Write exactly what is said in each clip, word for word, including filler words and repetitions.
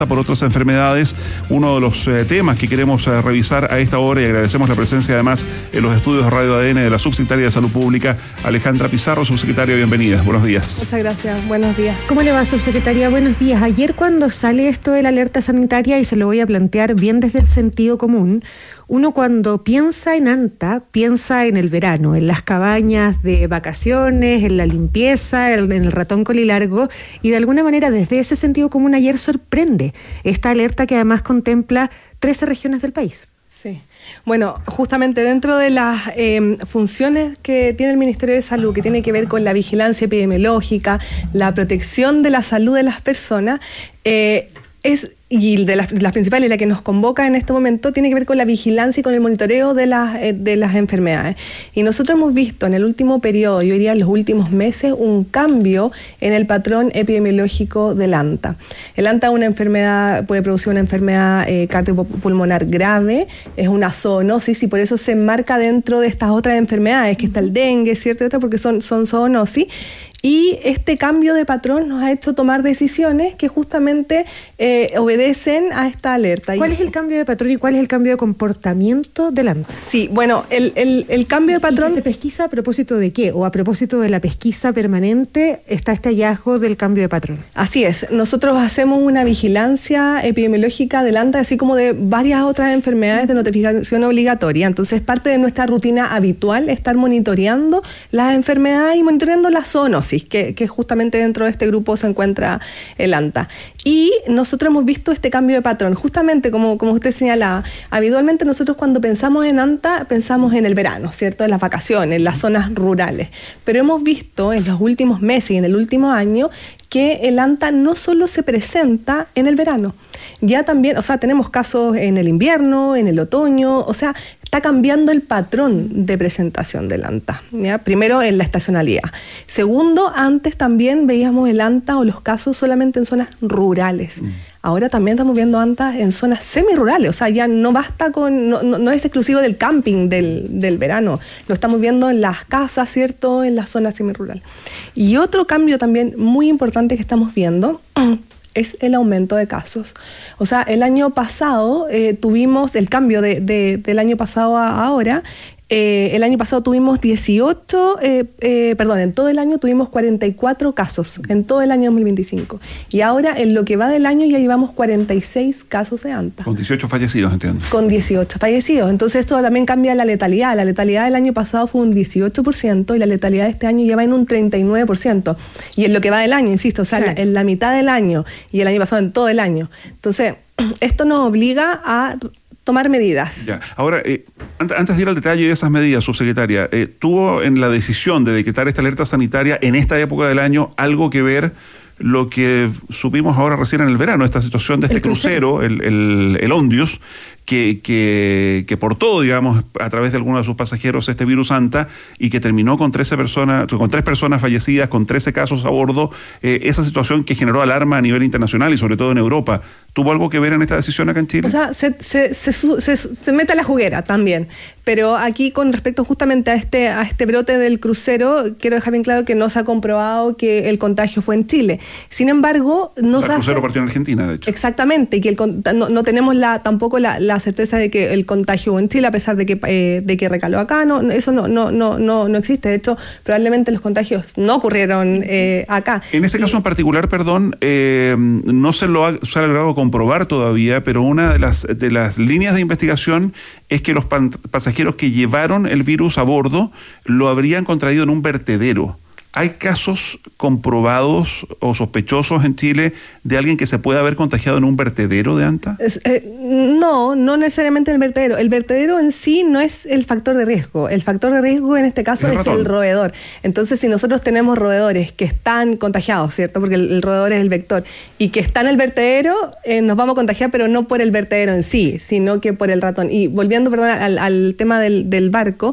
por otras enfermedades, uno de los eh, temas que queremos eh, revisar a esta hora, y agradecemos la presencia además en los estudios de Radio A D N de la Subsecretaria de Salud Pública, Alejandra Pizarro. Subsecretaria, bienvenida, buenos días. Muchas gracias, buenos días. ¿Cómo le va, subsecretaria? Buenos días. Ayer, cuando sale esto de la alerta sanitaria, y se lo voy a plantear bien desde el sentido común, uno cuando piensa en ANTA, piensa en el verano, en las cabañas de vacaciones, en la limpieza, en el ratón colilargo, y de alguna manera desde ese sentido común ayer sorprende esta alerta que además contempla trece regiones del país. Sí. Bueno, justamente dentro de las eh, funciones que tiene el Ministerio de Salud, que tiene que ver con la vigilancia epidemiológica, la protección de la salud de las personas, eh, es y de las, las principales, la que nos convoca en este momento, tiene que ver con la vigilancia y con el monitoreo de las, eh, de las enfermedades. Y nosotros hemos visto en el último periodo, yo diría en los últimos meses, un cambio en el patrón epidemiológico del ANTA. El ANTA es una enfermedad, puede producir una enfermedad eh, cardiopulmonar grave, es una zoonosis, y por eso se enmarca dentro de estas otras enfermedades, que está el dengue, ¿cierto? Otra porque son, son zoonosis. Y este cambio de patrón nos ha hecho tomar decisiones que justamente eh, obedecen a esta alerta. ¿Cuál es el cambio de patrón y cuál es el cambio de comportamiento del ANTA? Sí, bueno, el, el, el cambio de patrón... ¿Y se pesquisa a propósito de qué? ¿O a propósito de la pesquisa permanente está este hallazgo del cambio de patrón? Así es. Nosotros hacemos una vigilancia epidemiológica del ANTA, así como de varias otras enfermedades de notificación obligatoria. Entonces, parte de nuestra rutina habitual es estar monitoreando las enfermedades y monitoreando las zoonosis. Que, que justamente dentro de este grupo se encuentra el ANTA. Y nosotros hemos visto este cambio de patrón. Justamente, como, como usted señalaba, habitualmente nosotros cuando pensamos en ANTA, pensamos en el verano, ¿cierto? En las vacaciones, en las zonas rurales. Pero hemos visto en los últimos meses y en el último año que el ANTA no solo se presenta en el verano, ya también, o sea, tenemos casos en el invierno, en el otoño, o sea, está cambiando el patrón de presentación del ANTA, ¿ya? Primero en la estacionalidad. Segundo, antes también veíamos el ANTA o los casos solamente en zonas rurales. Mm. Ahora también estamos viendo ANTA en zonas semirurales, o sea, ya no basta con, no, no, no es exclusivo del camping del, del verano, lo estamos viendo en las casas, ¿cierto?, en las zonas semirurales. Y otro cambio también muy importante que estamos viendo es el aumento de casos. O sea, el año pasado eh, tuvimos el cambio de, de, del año pasado a ahora. Eh, el año pasado tuvimos dieciocho, eh, eh, perdón, en todo el año tuvimos cuarenta y cuatro casos, en todo el año dos mil veinticinco. Y ahora, en lo que va del año, ya llevamos cuarenta y seis casos de ANTA. Con dieciocho fallecidos, entiendo. Con dieciocho fallecidos. Entonces esto también cambia la letalidad. La letalidad del año pasado fue un dieciocho por ciento y la letalidad de este año ya va en un treinta y nueve por ciento. Y en lo que va del año, insisto, o sea, claro, en la mitad del año y el año pasado en todo el año. Entonces, esto nos obliga a tomar medidas. Ya. Ahora, eh, antes de ir al detalle de esas medidas, subsecretaria, eh, ¿tuvo en la decisión de decretar esta alerta sanitaria en esta época del año algo que ver lo que supimos ahora recién en el verano, esta situación de este el crucero, crucero, el, el, el Ondius, que, que, que portó, digamos, a través de algunos de sus pasajeros este virus ANTA y que terminó con trece personas, con tres personas fallecidas, con trece casos a bordo, eh, esa situación que generó alarma a nivel internacional y sobre todo en Europa? ¿Tuvo algo que ver en esta decisión acá en Chile? O sea, se, se, se, se, se mete a la juguera también, pero aquí con respecto justamente a este, a este brote del crucero, quiero dejar bien claro que no se ha comprobado que el contagio fue en Chile. Sin embargo, no o sea, se el crucero hace... partió en Argentina, de hecho. Exactamente, y que el, no, no tenemos la, tampoco la, la certeza de que el contagio en Chile, a pesar de que, eh, de que recaló acá, no, eso no, no, no, no, no existe. De hecho, probablemente los contagios no ocurrieron eh, acá. En ese caso en particular, perdón, eh, no se lo ha, se ha logrado comprobar todavía, pero una de las, de las líneas de investigación es que los pan, pasajeros que llevaron el virus a bordo lo habrían contraído en un vertedero. ¿Hay casos comprobados o sospechosos en Chile de alguien que se pueda haber contagiado en un vertedero de ANTA? Es, eh, no, no necesariamente en el vertedero. El vertedero en sí no es el factor de riesgo. El factor de riesgo en este caso es el, es el roedor. Entonces, si nosotros tenemos roedores que están contagiados, ¿cierto? Porque el, el roedor es el vector, y que están en el vertedero, eh, nos vamos a contagiar, pero no por el vertedero en sí, sino que por el ratón. Y volviendo, perdón, al, al tema del, del barco,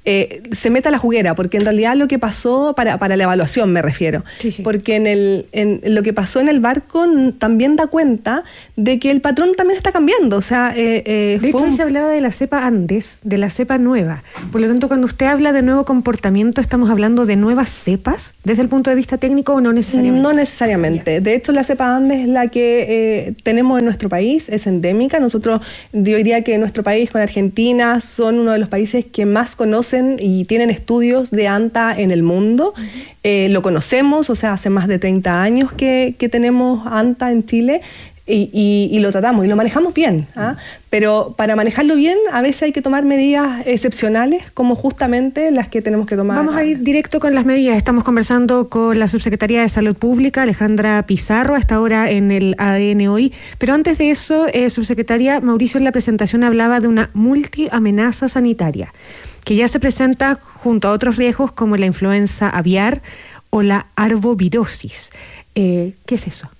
eh, se meta a la juguera, porque en realidad lo que pasó, para, para la evaluación me refiero, sí, sí. porque en, el, en lo que pasó en el barco también da cuenta de que el patrón también está cambiando. O sea, eh, eh, de hecho, un... ahí se hablaba de la cepa Andes, de la cepa nueva. Por lo tanto, cuando usted habla de nuevo comportamiento, ¿estamos hablando de nuevas cepas desde el punto de vista técnico o no necesariamente? No necesariamente. Yeah. De hecho, la cepa Andes es la que eh, tenemos en nuestro país, es endémica. Nosotros, yo diría que nuestro país con Argentina son uno de los países que más conocen y tienen estudios de anta en el mundo. Uh-huh. Eh, lo conocemos, o sea, hace más de treinta años que, que tenemos anta en Chile. Y, y, y lo tratamos y lo manejamos bien, ¿ah? Pero para manejarlo bien a veces hay que tomar medidas excepcionales como justamente las que tenemos que tomar. Vamos a ir directo con las medidas. Estamos conversando con la subsecretaria de Salud Pública, Alejandra Pizarro, hasta ahora en el A D N Hoy. Pero antes de eso, eh, subsecretaria, Mauricio en la presentación hablaba de una multiamenaza sanitaria que ya se presenta junto a otros riesgos como la influenza aviar o la arbovirosis. Eh, ¿Qué es eso?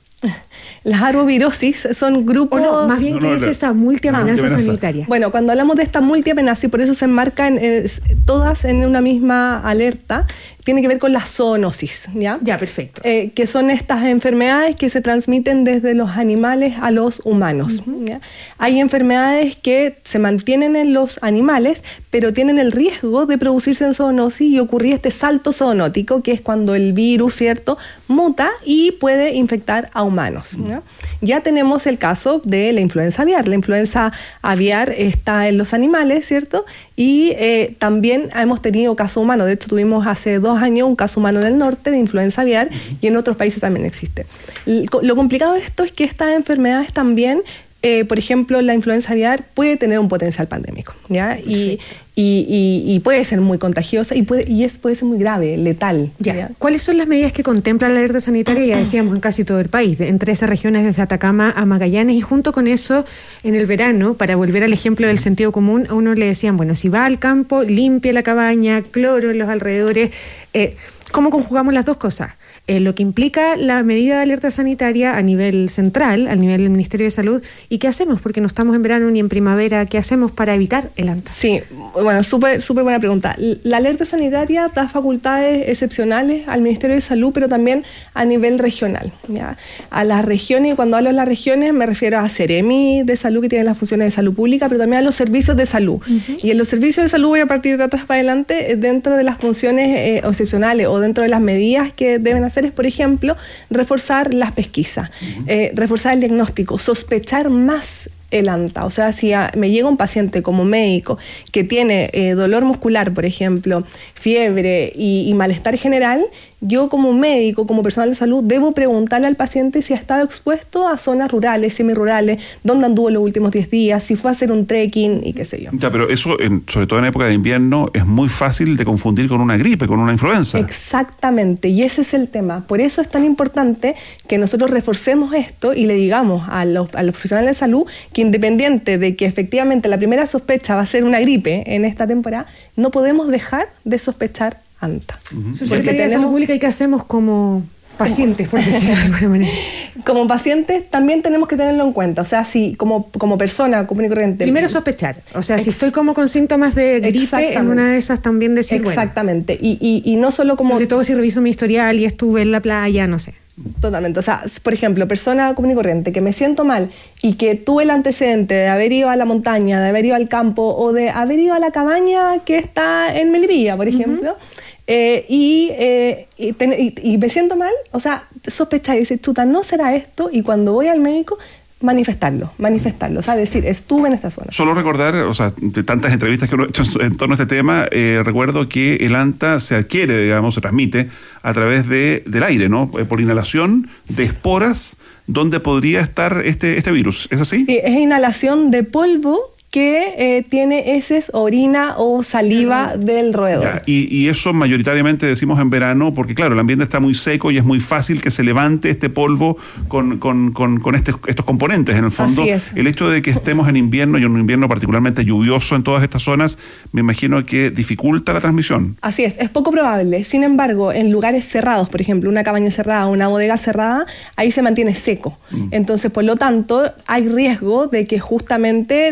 Las arbovirosis son grupos... O no, más bien, ¿qué no, no, es no. esa multiamenaza Ah, sanitaria? Bueno, cuando hablamos de esta multiamenaza, y por eso se enmarcan eh, todas en una misma alerta, tiene que ver con la zoonosis, ¿ya? Ya, perfecto. Eh, que son estas enfermedades que se transmiten desde los animales a los humanos. Uh-huh. ¿Ya? Hay enfermedades que se mantienen en los animales, pero tienen el riesgo de producirse en zoonosis y ocurrir este salto zoonótico, que es cuando el virus, ¿cierto?, muta y puede infectar a humanos. ¿Ya? Ya tenemos el caso de la influenza aviar. La influenza aviar está en los animales, ¿cierto? Y eh, también hemos tenido casos humanos. De hecho, tuvimos hace dos años un caso humano en el norte de influenza aviar y en otros países también existe. Lo complicado de esto es que estas enfermedades también, eh, por ejemplo, la influenza aviar puede tener un potencial pandémico, ¿ya? Y, y, y, y puede ser muy contagiosa y puede, y es, puede ser muy grave, letal. Ya. ¿ya? ¿Cuáles son las medidas que contempla la alerta sanitaria? Ya decíamos, en casi todo el país, en trece regiones desde Atacama a Magallanes, y junto con eso, en el verano, para volver al ejemplo del sentido común, a uno le decían, bueno, si va al campo, limpie la cabaña, cloro en los alrededores. Eh, ¿Cómo conjugamos las dos cosas? Eh, lo que implica la medida de alerta sanitaria a nivel central, al nivel del Ministerio de Salud, y qué hacemos, porque no estamos en verano ni en primavera, ¿qué hacemos para evitar el anta? Sí, bueno, súper súper buena pregunta. La alerta sanitaria da facultades excepcionales al Ministerio de Salud, pero también a nivel regional, ¿ya? A las regiones, y cuando hablo de las regiones me refiero a Seremi de Salud, que tiene las funciones de salud pública, pero también a los servicios de salud. Uh-huh. Y en los servicios de salud voy a partir de atrás para adelante, dentro de las funciones eh, excepcionales o dentro de las medidas que deben hacer es, por ejemplo, reforzar las pesquisas, uh-huh. eh, reforzar el diagnóstico, sospechar más el anta. O sea, si a, me llega un paciente como médico que tiene eh, dolor muscular, por ejemplo, fiebre y, y malestar general, yo como médico, como personal de salud, debo preguntarle al paciente si ha estado expuesto a zonas rurales, semirurales, dónde anduvo los últimos diez días, si fue a hacer un trekking y qué sé yo. Ya, pero eso, en, sobre todo en época de invierno, es muy fácil de confundir con una gripe, con una influenza. Exactamente, y ese es el tema. Por eso es tan importante que nosotros reforcemos esto y le digamos a los, a los profesionales de salud que independiente de que efectivamente la primera sospecha va a ser una gripe en esta temporada, no podemos dejar de sospechar anta. Uh-huh. Subsecretaría de Salud Pública, ¿y qué hacemos como pacientes, por decirlo de alguna manera? Como pacientes también tenemos que tenerlo en cuenta. O sea, si como, como persona común y corriente... Primero sospechar. O sea, Ex- si estoy como con síntomas de gripe, en una de esas también decir, Exactamente. Bueno, y, y, y no solo como... Sobre todo si reviso mi historial y estuve en la playa, no sé. Totalmente. O sea, por ejemplo, persona común y corriente, que me siento mal y que tuve el antecedente de haber ido a la montaña, de haber ido al campo o de haber ido a la cabaña que está en Melipilla, por ejemplo... Uh-huh. Eh, y, eh, y, ten, y, y me siento mal, o sea, sospechar y decir, chuta, no será esto, y cuando voy al médico, manifestarlo, manifestarlo, o sea, decir, estuve en esta zona. Solo recordar, o sea, de tantas entrevistas que uno ha hecho en torno a este tema, eh, recuerdo que el anta se adquiere, digamos, se transmite a través de, del aire, ¿no? Por inhalación de esporas, donde podría estar este, este virus, ¿es así? Sí, es inhalación de polvo que eh, tiene heces, orina o saliva del roedor. Ya, y, y eso mayoritariamente decimos en verano, porque claro, el ambiente está muy seco y es muy fácil que se levante este polvo con, con, con, con este, estos componentes. En el fondo, Así es. El hecho de que estemos en invierno y en un invierno particularmente lluvioso en todas estas zonas, me imagino que dificulta la transmisión. Así es, es poco probable. Sin embargo, en lugares cerrados, por ejemplo, una cabaña cerrada, una bodega cerrada, ahí se mantiene seco. Mm. Entonces, por lo tanto, hay riesgo de que justamente tenga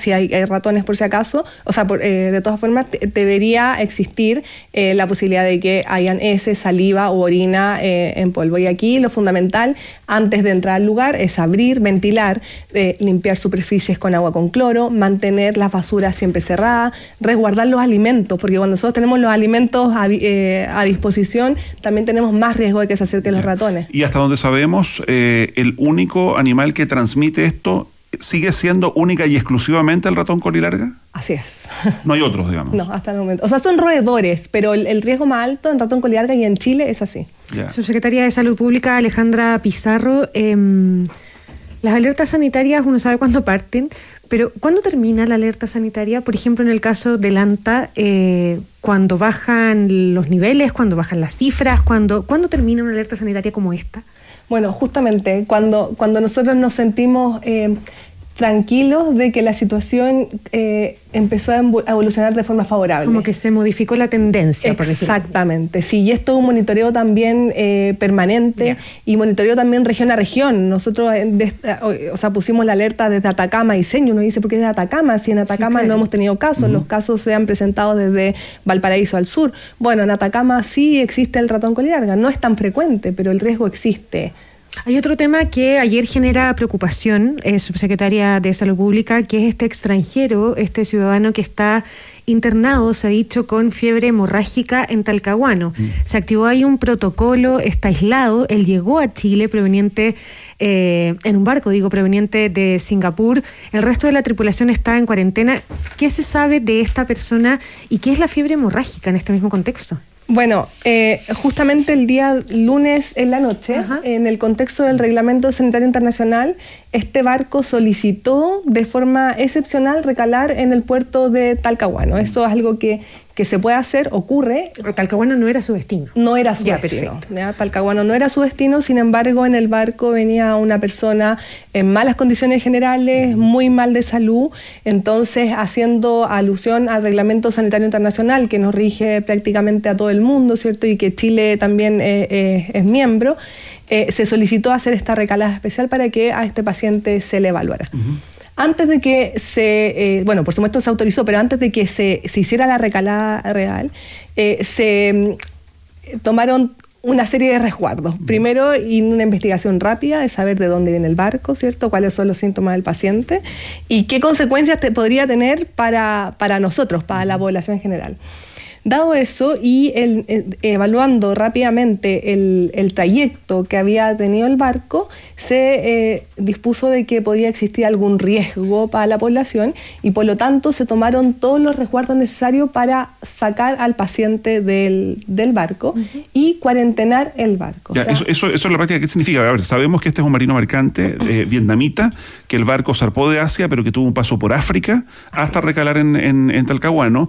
si hay, hay ratones por si acaso, o sea, por, eh, de todas formas te, debería existir eh, la posibilidad de que hayan heces, saliva o orina eh, en polvo. Y aquí lo fundamental, antes de entrar al lugar, es abrir, ventilar, eh, limpiar superficies con agua con cloro, mantener las basuras siempre cerradas, resguardar los alimentos, porque cuando nosotros tenemos los alimentos a, eh, a disposición, también tenemos más riesgo de que se acerquen los ratones. Y hasta donde sabemos, eh, el único animal que transmite esto sigue siendo única y exclusivamente el ratón colilarga. Así es. No hay otros, digamos. No, hasta el momento. O sea, son roedores, pero el, el riesgo más alto en ratón colilarga y en Chile es así. Yeah. Subsecretaria de Salud Pública, Alejandra Pizarro, eh, las alertas sanitarias uno sabe cuándo parten, pero ¿cuándo termina la alerta sanitaria? Por ejemplo, en el caso del ANTA, eh, cuando bajan los niveles, cuando bajan las cifras, cuando, ¿cuándo termina una alerta sanitaria como esta? Bueno, justamente cuando, cuando nosotros nos sentimos eh, tranquilos de que la situación eh, empezó a evolucionar de forma favorable. Como que se modificó la tendencia, por decirlo. Exactamente, sí, y esto es un monitoreo también eh, permanente, yeah. y monitoreo también región a región. Nosotros, de, o sea, pusimos la alerta desde Atacama a Iseño. Uno dice, ¿por qué desde Atacama? Si en Atacama sí, claro. no hemos tenido casos, uh-huh. los casos se han presentado desde Valparaíso al sur. Bueno, en Atacama sí existe el ratón colilarga, no es tan frecuente, pero el riesgo existe. Hay otro tema que ayer genera preocupación, eh, subsecretaria de Salud Pública, que es este extranjero, este ciudadano que está internado, se ha dicho, con fiebre hemorrágica en Talcahuano. Mm. Se activó ahí un protocolo, está aislado, él llegó a Chile proveniente, eh, en un barco, digo, proveniente de Singapur. El resto de la tripulación está en cuarentena. ¿Qué se sabe de esta persona y qué es la fiebre hemorrágica en este mismo contexto? Bueno, eh, justamente el día lunes en la noche, Ajá. en el contexto del Reglamento Sanitario Internacional, este barco solicitó de forma excepcional recalar en el puerto de Talcahuano. Eso es algo que, que se puede hacer, ocurre. Talcahuano no era su destino. No era su ya, destino. ¿ya? Talcahuano no era su destino, sin embargo, en el barco venía una persona en malas condiciones generales, muy mal de salud, entonces haciendo alusión al Reglamento Sanitario Internacional que nos rige prácticamente a todo el mundo, ¿cierto? Y que Chile también eh, eh, es miembro, eh, se solicitó hacer esta recalada especial para que a este paciente se le evaluara. Uh-huh. Antes de que se, eh, bueno, por supuesto se autorizó, pero antes de que se, se hiciera la recalada real, eh, se eh, tomaron una serie de resguardos. Primero, y una investigación rápida de saber de dónde viene el barco, ¿cierto? Cuáles son los síntomas del paciente y qué consecuencias te podría tener para, para nosotros, para la población en general. Dado eso y el, el, evaluando rápidamente el, el trayecto que había tenido el barco, se eh, dispuso de que podía existir algún riesgo para la población y por lo tanto se tomaron todos los resguardos necesarios para sacar al paciente del, del barco uh-huh. y cuarentenar el barco. Ya, o sea, eso, eso, eso es la práctica. ¿Qué significa? A ver, sabemos que este es un marino mercante eh, vietnamita, que el barco zarpó de Asia, pero que tuvo un paso por África hasta recalar en, en, en Talcahuano.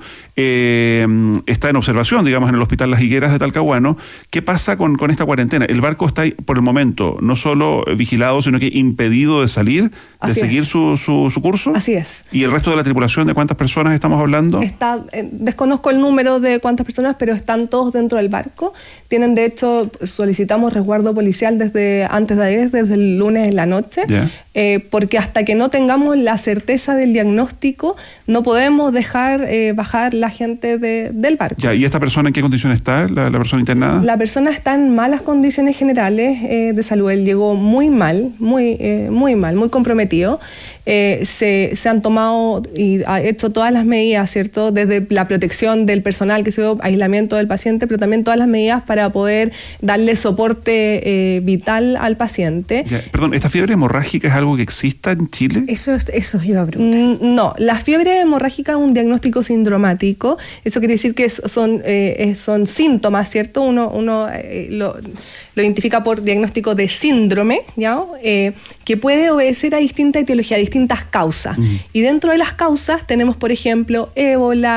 Eh, está en observación, digamos, en el Hospital Las Higueras de Talcahuano. ¿Qué pasa con, con esta cuarentena? El barco está, por el momento, no solo vigilado, sino que impedido de salir, de Así seguir su, su, su curso. Así es. ¿Y el resto de la tripulación, de cuántas personas estamos hablando? Está, eh, desconozco el número de cuántas personas, pero están todos dentro del barco. Tienen, de hecho, solicitamos resguardo policial desde antes de ayer, desde el lunes en la noche, yeah. eh, porque hasta que no tengamos la certeza del diagnóstico, no podemos dejar eh, bajar la gente de, del barco. Ya, ¿y esta persona en qué condiciones está, la, la persona internada? La persona está en malas condiciones generales eh, de salud. Él llegó muy mal, muy, eh, muy mal, muy comprometido. Eh, se, se han tomado y ha hecho todas las medidas, ¿cierto? Desde la protección del personal, que se dio, aislamiento del paciente, pero también todas las medidas para poder darle soporte eh, vital al paciente. Ya, perdón, ¿esta fiebre hemorrágica es algo que exista en Chile? Eso, eso iba a preguntar. Mm, no, la fiebre hemorrágica es un diagnóstico sindromático. Eso quiere decir que son, eh, son síntomas, ¿cierto? Uno, uno eh, lo... lo identifica por diagnóstico de síndrome, ¿ya? Eh, que puede obedecer a distinta etiología, a distintas causas. Uh-huh. Y dentro de las causas tenemos, por ejemplo, ébola,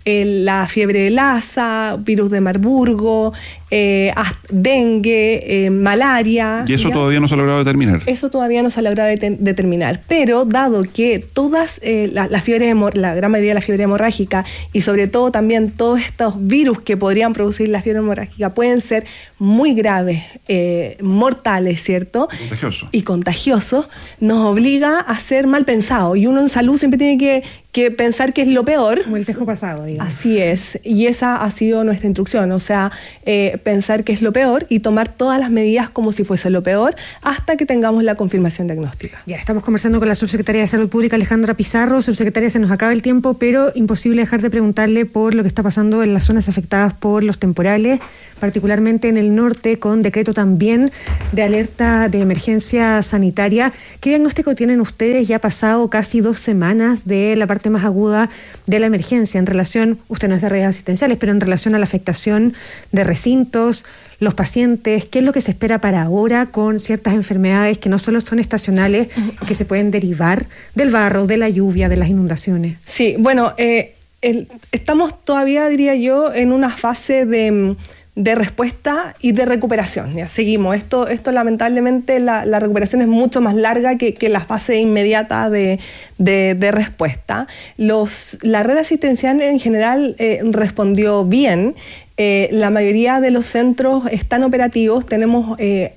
el, la fiebre de Lassa, virus de Marburgo, eh, dengue, eh, malaria. ¿Y eso ¿ya? todavía no se ha logrado determinar? Eso todavía no se ha logrado de- determinar, pero dado que todas eh, la, la fiebre, hemor- la gran mayoría de la fiebre hemorrágica y sobre todo también todos estos virus que podrían producir la fiebre hemorrágica pueden ser muy graves, eh, mortales, ¿cierto? Contagioso. Y contagiosos, nos obliga a ser mal pensado. Y uno en salud siempre tiene que, que pensar que es lo peor. Como el tejo pasado, digamos. Así es, y esa ha sido nuestra instrucción, o sea, eh, pensar que es lo peor y tomar todas las medidas como si fuese lo peor hasta que tengamos la confirmación diagnóstica. Ya, estamos conversando con la subsecretaria de Salud Pública, Alejandra Pizarro. Subsecretaria, se nos acaba el tiempo, pero imposible dejar de preguntarle por lo que está pasando en las zonas afectadas por los temporales, particularmente en el norte, con decreto también de alerta de emergencia sanitaria. ¿Qué diagnóstico tienen ustedes? Ya ha pasado casi dos semanas de la parte más aguda de la emergencia en relación, usted no es de redes asistenciales, pero en relación a la afectación de recintos, los pacientes, ¿qué es lo que se espera para ahora con ciertas enfermedades que no solo son estacionales, que se pueden derivar del barro, de la lluvia, de las inundaciones? Sí, bueno, eh, el, estamos todavía, diría yo, en una fase de, de respuesta y de recuperación. Ya seguimos. Esto, esto lamentablemente, la, la recuperación es mucho más larga que, que la fase inmediata de, de, de respuesta. Los, la red asistencial en general eh, respondió bien. Eh, la mayoría de los centros están operativos. Tenemos eh,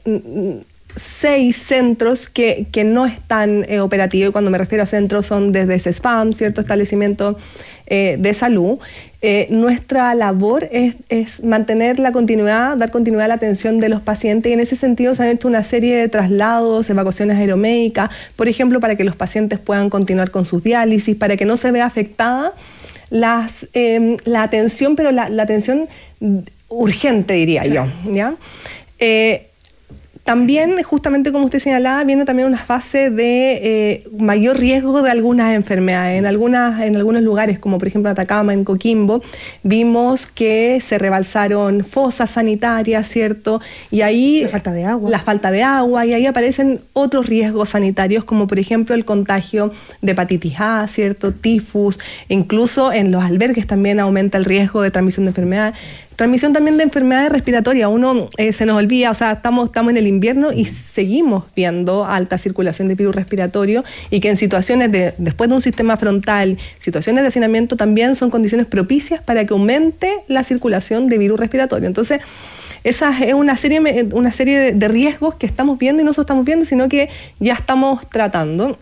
seis centros que, que no están eh, operativos. Y cuando me refiero a centros son desde CESFAM, cierto establecimiento eh, de salud. Eh, nuestra labor es, es mantener la continuidad, dar continuidad a la atención de los pacientes, y en ese sentido se han hecho una serie de traslados, evacuaciones aeromédicas, por ejemplo, para que los pacientes puedan continuar con sus diálisis, para que no se vea afectada las, eh, la atención, pero la, la atención urgente, diría yo, ¿ya? Eh, También, justamente como usted señalaba, viene también una fase de eh, mayor riesgo de algunas enfermedades. En, algunas, en algunos lugares, como por ejemplo Atacama, en Coquimbo, vimos que se rebalsaron fosas sanitarias, ¿cierto? Y ahí... La falta de agua. La falta de agua, y ahí aparecen otros riesgos sanitarios, como por ejemplo el contagio de hepatitis A, ¿cierto? Tifus, incluso en los albergues también aumenta el riesgo de transmisión de enfermedades. Transmisión también de enfermedades respiratorias. Uno eh, se nos olvida, o sea, estamos, estamos en el invierno y seguimos viendo alta circulación de virus respiratorio, y que en situaciones de, después de un sistema frontal, situaciones de hacinamiento, también son condiciones propicias para que aumente la circulación de virus respiratorio. Entonces, esa es una serie, una serie de, de riesgos que estamos viendo, y no solo estamos viendo, sino que ya estamos tratando.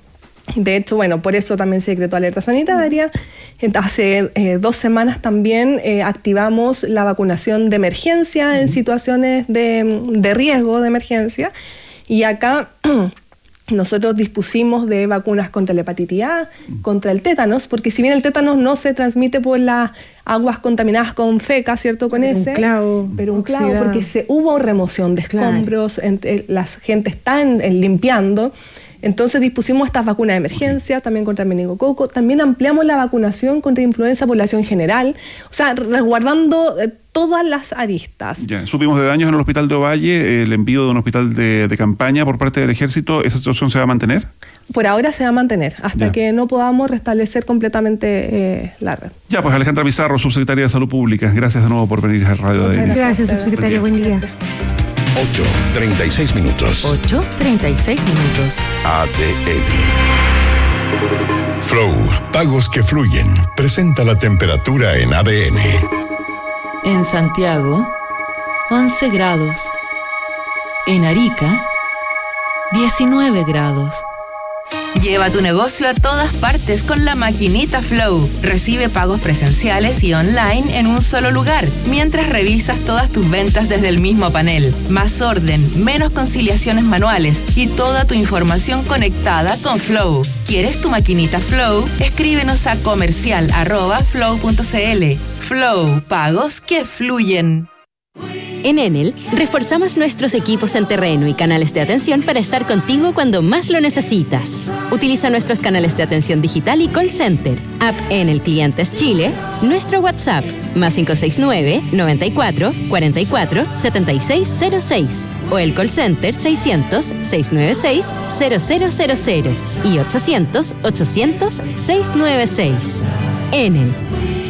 De hecho, bueno, por eso también se decretó alerta sanitaria. Hace eh, dos semanas también eh, activamos la vacunación de emergencia en situaciones de, de riesgo de emergencia. Y acá nosotros dispusimos de vacunas contra la hepatitis A, contra el tétanos, porque si bien el tétanos no se transmite por las aguas contaminadas con feca, ¿cierto? Con pero ese, un clavo, pero un clavo, oxidado. porque se, hubo remoción de escombros, claro. en, la gente está en, en limpiando. Entonces dispusimos estas vacunas de emergencia, okay. también contra el meningococo. También ampliamos la vacunación contra influenza población general, o sea, resguardando eh, todas las aristas. Ya, supimos de daños en el hospital de Ovalle, el envío de un hospital de, de campaña por parte del ejército. ¿Esa situación se va a mantener? Por ahora se va a mantener, hasta ya. que no podamos restablecer completamente eh, la red. Ya, pues Alejandra Pizarro, subsecretaria de Salud Pública, gracias de nuevo por venir al Radio de Gracias, gracias subsecretaria, buen día. ocho, treinta y seis minutos. ocho, treinta y seis minutos. A D N. Flow, pagos que fluyen. Presenta la temperatura en A D N. En Santiago, once grados. En Arica, diecinueve grados. Lleva tu negocio a todas partes con la maquinita Flow. Recibe pagos presenciales y online en un solo lugar, mientras revisas todas tus ventas desde el mismo panel. Más orden, menos conciliaciones manuales y toda tu información conectada con Flow. ¿Quieres tu maquinita Flow? Escríbenos a comercial arroba flow punto cl. Flow, pagos que fluyen. En Enel, reforzamos nuestros equipos en terreno y canales de atención para estar contigo cuando más lo necesitas. Utiliza nuestros canales de atención digital y call center, app Enel Clientes Chile, nuestro WhatsApp, más cinco seis nueve, noventa y cuatro, cuarenta y cuatro, setenta y seis cero seis, o el call center seiscientos, seiscientos noventa y seis, cero cero cero cero y ochocientos, ochocientos, seiscientos noventa y seis. Enel.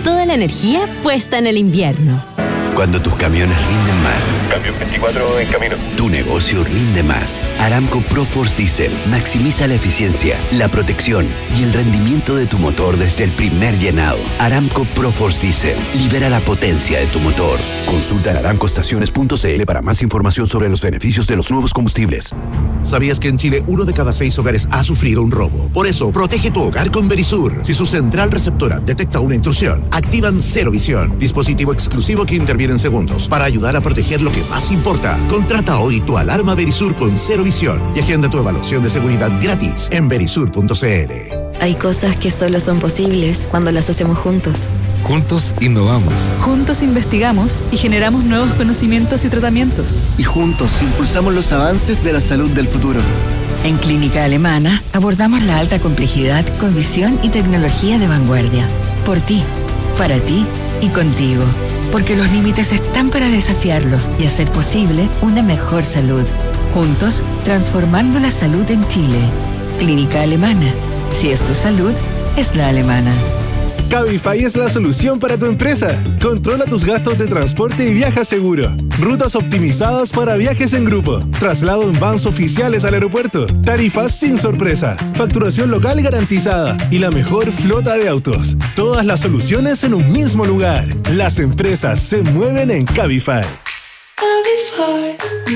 toda la energía puesta en el invierno. Cuando tus camiones rinden más. Cambio veinticuatro en camino. Tu negocio rinde más. Aramco ProForce Diesel maximiza la eficiencia, la protección y el rendimiento de tu motor desde el primer llenado. Aramco ProForce Diesel libera la potencia de tu motor. Consulta en aramco estaciones punto c l para más información sobre los beneficios de los nuevos combustibles. ¿Sabías que en Chile uno de cada seis hogares ha sufrido un robo? Por eso, protege tu hogar con Verisur. Si su central receptora detecta una intrusión, activan Cero Visión, dispositivo exclusivo que interviene en segundos para ayudar a proteger lo que más importa. Contrata hoy tu alarma Verisur con Cero Visión y agenda tu evaluación de seguridad gratis en verisur punto c l. Hay cosas que solo son posibles cuando las hacemos juntos. Juntos innovamos. Juntos investigamos y generamos nuevos conocimientos y tratamientos. Y juntos impulsamos los avances de la salud del futuro. En Clínica Alemana abordamos la alta complejidad con visión y tecnología de vanguardia. Por ti, para ti y contigo. Porque los límites están para desafiarlos y hacer posible una mejor salud. Juntos, transformando la salud en Chile. Clínica Alemana. Si es tu salud, es la alemana. Cabify es la solución para tu empresa. Controla tus gastos de transporte y viaja seguro. Rutas optimizadas para viajes en grupo. Traslado en vans oficiales al aeropuerto. Tarifas sin sorpresa. Facturación local garantizada. Y la mejor flota de autos. Todas las soluciones en un mismo lugar. Las empresas se mueven en Cabify. Cabify.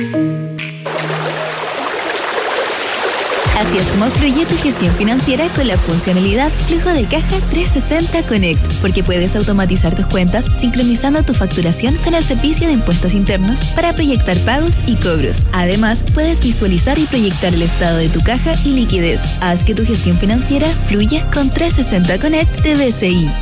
Así es como fluye tu gestión financiera con la funcionalidad Flujo de Caja trescientos sesenta Connect, porque puedes automatizar tus cuentas sincronizando tu facturación con el servicio de impuestos internos para proyectar pagos y cobros. Además, puedes visualizar y proyectar el estado de tu caja y liquidez. Haz que tu gestión financiera fluya con trescientos sesenta Connect de B C I.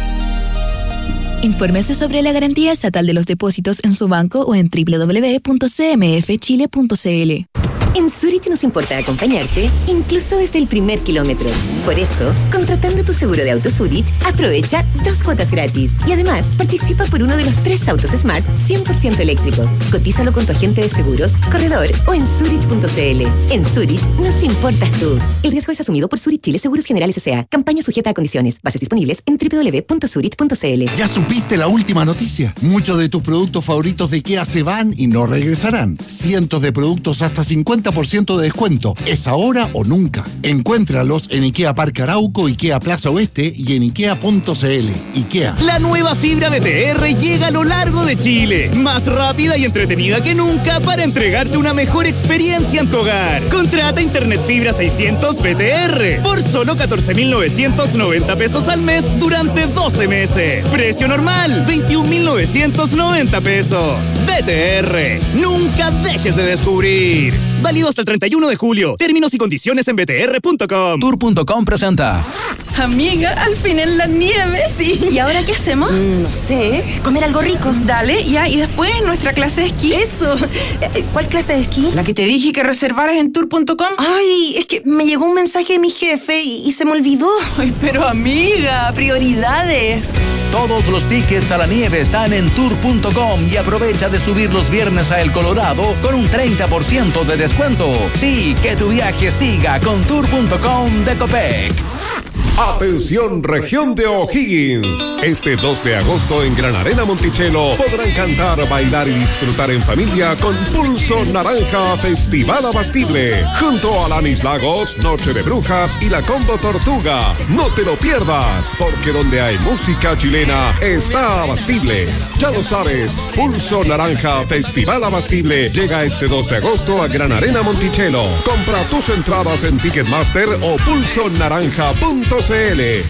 Infórmese sobre la garantía estatal de los depósitos en su banco o en doble u doble u doble u punto c m f chile punto c l. En Zurich nos importa acompañarte, incluso desde el primer kilómetro. Por eso, contratando tu seguro de auto Zurich, aprovecha dos cuotas gratis. Y además, participa por uno de los tres autos Smart cien por ciento eléctricos. Cotízalo con tu agente de seguros, corredor o en zurich punto c l. En Zurich nos importas tú. El riesgo es asumido por Zurich Chile Seguros Generales S A. Campaña sujeta a condiciones. Bases disponibles en doble u doble u doble u punto zurich punto c l. ¿Ya supiste la última noticia? Muchos de tus productos favoritos de IKEA se van y no regresarán. Cientos de productos hasta cincuenta por ciento de descuento. Es ahora o nunca. Encuéntralos en IKEA Parque Arauco, IKEA Plaza Oeste y en ikea punto c l. IKEA. La nueva fibra B T R llega a lo largo de Chile. Más rápida y entretenida que nunca para entregarte una mejor experiencia en tu hogar. Contrata Internet Fibra seiscientos B T R por solo catorce mil novecientos noventa pesos al mes durante doce meses. Precio normal, veintiún mil novecientos noventa pesos. B T R. Nunca dejes de descubrir. Válido hasta el treinta y uno de julio. Términos y condiciones en b t r punto com. Tour punto com presenta. Amiga, al fin en la nieve. Sí. ¿Y ahora qué hacemos? Mm, no sé. Comer algo rico. Dale, ya. Y después nuestra clase de esquí. Eso. ¿Cuál clase de esquí? La que te dije que reservaras en tour punto com. Ay, es que me llegó un mensaje de mi jefe y, y se me olvidó. Ay, pero amiga, prioridades. Todos los tickets a la nieve están en tour punto com y aprovecha de subir los viernes a El Colorado con un treinta por ciento de descuento. Sí, que tu viaje siga con tour punto com de Copec. Atención región de O'Higgins. Este dos de agosto en Gran Arena Monticello podrán cantar, bailar y disfrutar en familia con Pulso Naranja Festival Abastible. Junto a Lanis Lagos, Noche de Brujas y la Combo Tortuga. No te lo pierdas, porque donde hay música chilena está Abastible. Ya lo sabes, Pulso Naranja Festival Abastible llega este dos de agosto a Gran Arena Monticello. Compra tus entradas en Ticketmaster o pulso naranja punto c l.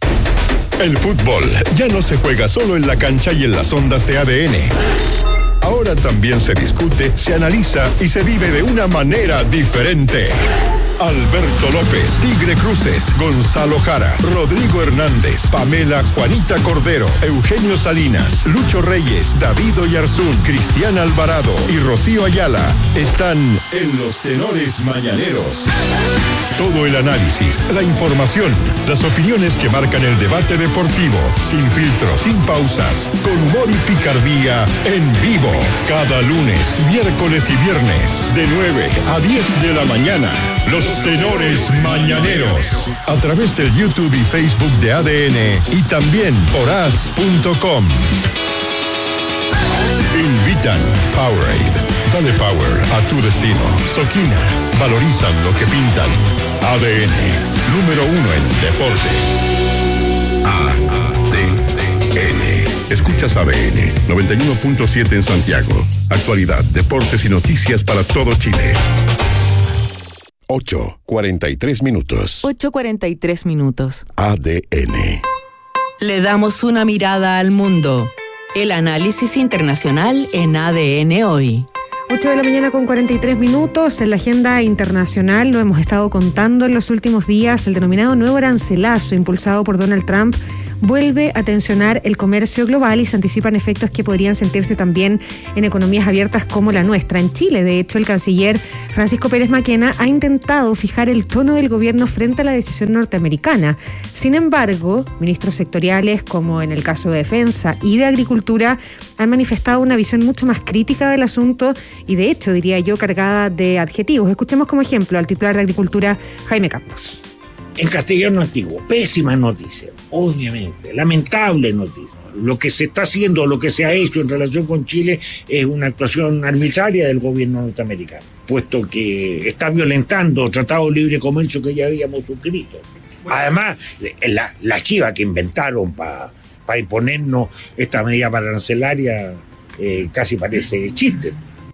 El fútbol ya no se juega solo en la cancha y en las ondas de A D N. Ahora también se discute, se analiza y se vive de una manera diferente. Alberto López, Tigre Cruces, Gonzalo Jara, Rodrigo Hernández, Pamela Juanita Cordero, Eugenio Salinas, Lucho Reyes, David Oyarzún, Cristian Alvarado y Rocío Ayala están en los Tenores Mañaneros. Todo el análisis, la información, las opiniones que marcan el debate deportivo, sin filtros, sin pausas, con humor y picardía, en vivo. Cada lunes, miércoles y viernes, de nueve a diez de la mañana. Los Los tenores mañaneros. A través del YouTube y Facebook de A D N y también por as punto com. Invitan Powerade. Dale power a tu destino. Soquina. Valorizan lo que pintan. A D N. Número uno en deportes. A D N. Escuchas A D N noventa y uno punto siete en Santiago. Actualidad, deportes y noticias para todo Chile. ocho cuarenta y tres minutos. ocho cuarenta y tres minutos. A D N. Le damos una mirada al mundo. El análisis internacional en A D N hoy. ocho de la mañana con cuarenta y tres minutos. En la agenda internacional, lo hemos estado contando en los últimos días, el denominado nuevo arancelazo impulsado por Donald Trump vuelve a tensionar el comercio global y se anticipan efectos que podrían sentirse también en economías abiertas como la nuestra. En Chile, de hecho, el canciller Francisco Pérez Maquena ha intentado fijar el tono del gobierno frente a la decisión norteamericana. Sin embargo, ministros sectoriales, como en el caso de Defensa y de Agricultura, han manifestado una visión mucho más crítica del asunto y, de hecho, diría yo, cargada de adjetivos. Escuchemos como ejemplo al titular de Agricultura, Jaime Campos. En castellano antiguo, pésima noticia, obviamente, lamentable noticia. Lo que se está haciendo, lo que se ha hecho en relación con Chile es una actuación arbitraria del gobierno norteamericano, puesto que está violentando tratados de libre comercio que ya habíamos suscrito. Además, la, la chiva que inventaron para pa imponernos esta medida arancelaria eh, casi parece chiste.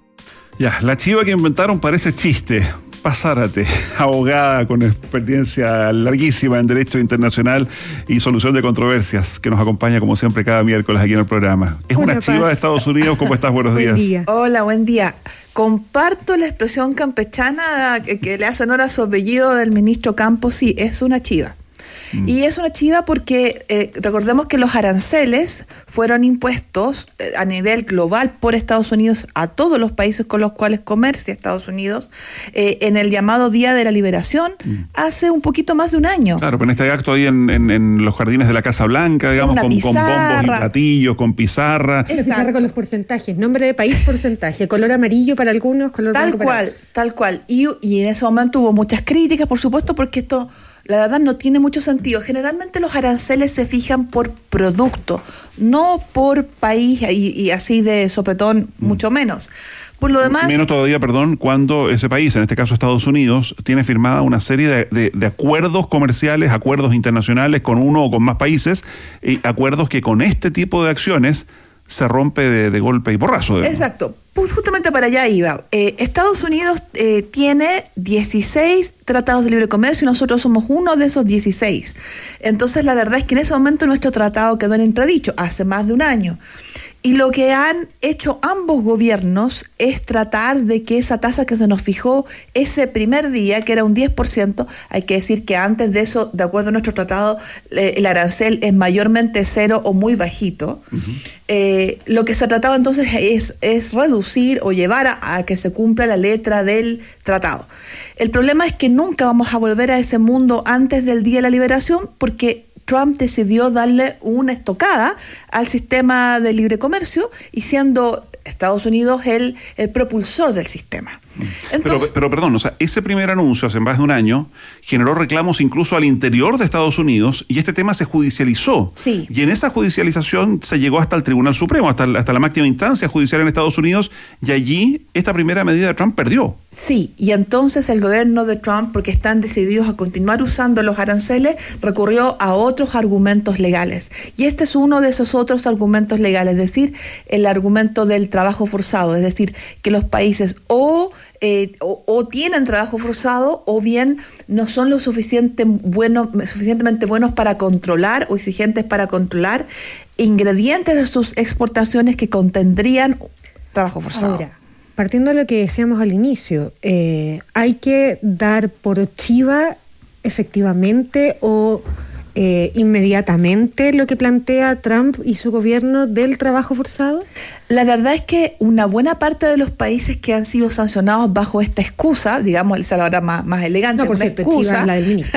Ya, la chiva que inventaron parece chiste. Pasárate, abogada con experiencia larguísima en Derecho Internacional y Solución de Controversias, que nos acompaña como siempre cada miércoles aquí en el programa. Es Hola, una chiva Paz. de Estados Unidos. ¿Cómo estás? Buenos días. Buen día. Hola, buen día. Comparto la expresión campechana que, que le hace honor a su apellido del ministro Campos. Sí, es una chiva. Mm. Y es una chiva porque eh, recordemos que los aranceles fueron impuestos eh, a nivel global por Estados Unidos a todos los países con los cuales comercia Estados Unidos eh, en el llamado Día de la Liberación mm. hace un poquito más de un año. Claro, pero en este acto ahí en, en, en los jardines de la Casa Blanca, digamos, con, con bombos y platillos, con pizarra. Esa pizarra con los porcentajes, nombre de país, porcentaje, color amarillo para algunos, color tal blanco para cual, tal cual. Y, y en ese momento hubo muchas críticas, por supuesto, porque esto la verdad no tiene mucho sentido. Generalmente los aranceles se fijan por producto, no por país y, y así de sopetón, mm. mucho menos. Por lo demás... Menos todavía, perdón, cuando ese país, en este caso Estados Unidos, tiene firmada una serie de, de, de acuerdos comerciales, acuerdos internacionales con uno o con más países, y acuerdos que con este tipo de acciones se rompe de, de golpe y porrazo. Digamos. Exacto. Pues justamente para allá iba. Eh, Estados Unidos eh, tiene dieciséis tratados de libre comercio y nosotros somos uno de esos dieciséis. Entonces la verdad es que en ese momento nuestro tratado quedó en entredicho, hace más de un año. Y lo que han hecho ambos gobiernos es tratar de que esa tasa que se nos fijó ese primer día, que era un diez por ciento, hay que decir que antes de eso, de acuerdo a nuestro tratado, el arancel es mayormente cero o muy bajito. Uh-huh. Eh, lo que se trataba entonces es, es reducir o llevar a, a que se cumpla la letra del tratado. El problema es que nunca vamos a volver a ese mundo antes del Día de la Liberación porque Trump decidió darle una estocada al sistema de libre comercio y siendo Estados Unidos el, el propulsor del sistema. Entonces, pero, pero perdón, o sea, ese primer anuncio hace más de un año generó reclamos incluso al interior de Estados Unidos y este tema se judicializó. Sí. Y en esa judicialización se llegó hasta el Tribunal Supremo, hasta, hasta la máxima instancia judicial en Estados Unidos y allí esta primera medida de Trump perdió. Sí, y entonces el gobierno de Trump, porque están decididos a continuar usando los aranceles, recurrió a otros argumentos legales. Y este es uno de esos otros argumentos legales, es decir, el argumento del trabajo forzado, es decir, que los países o Eh, o, o tienen trabajo forzado o bien no son lo suficiente bueno, suficientemente buenos para controlar o exigentes para controlar ingredientes de sus exportaciones que contendrían trabajo forzado. Ahora, partiendo de lo que decíamos al inicio, eh, ¿hay que dar por chiva efectivamente o eh, inmediatamente lo que plantea Trump y su gobierno del trabajo forzado? La verdad es que una buena parte de los países que han sido sancionados bajo esta excusa, digamos, esa la hora más, más elegante, no, por una cierto, excusa, Chivas, la del ministro.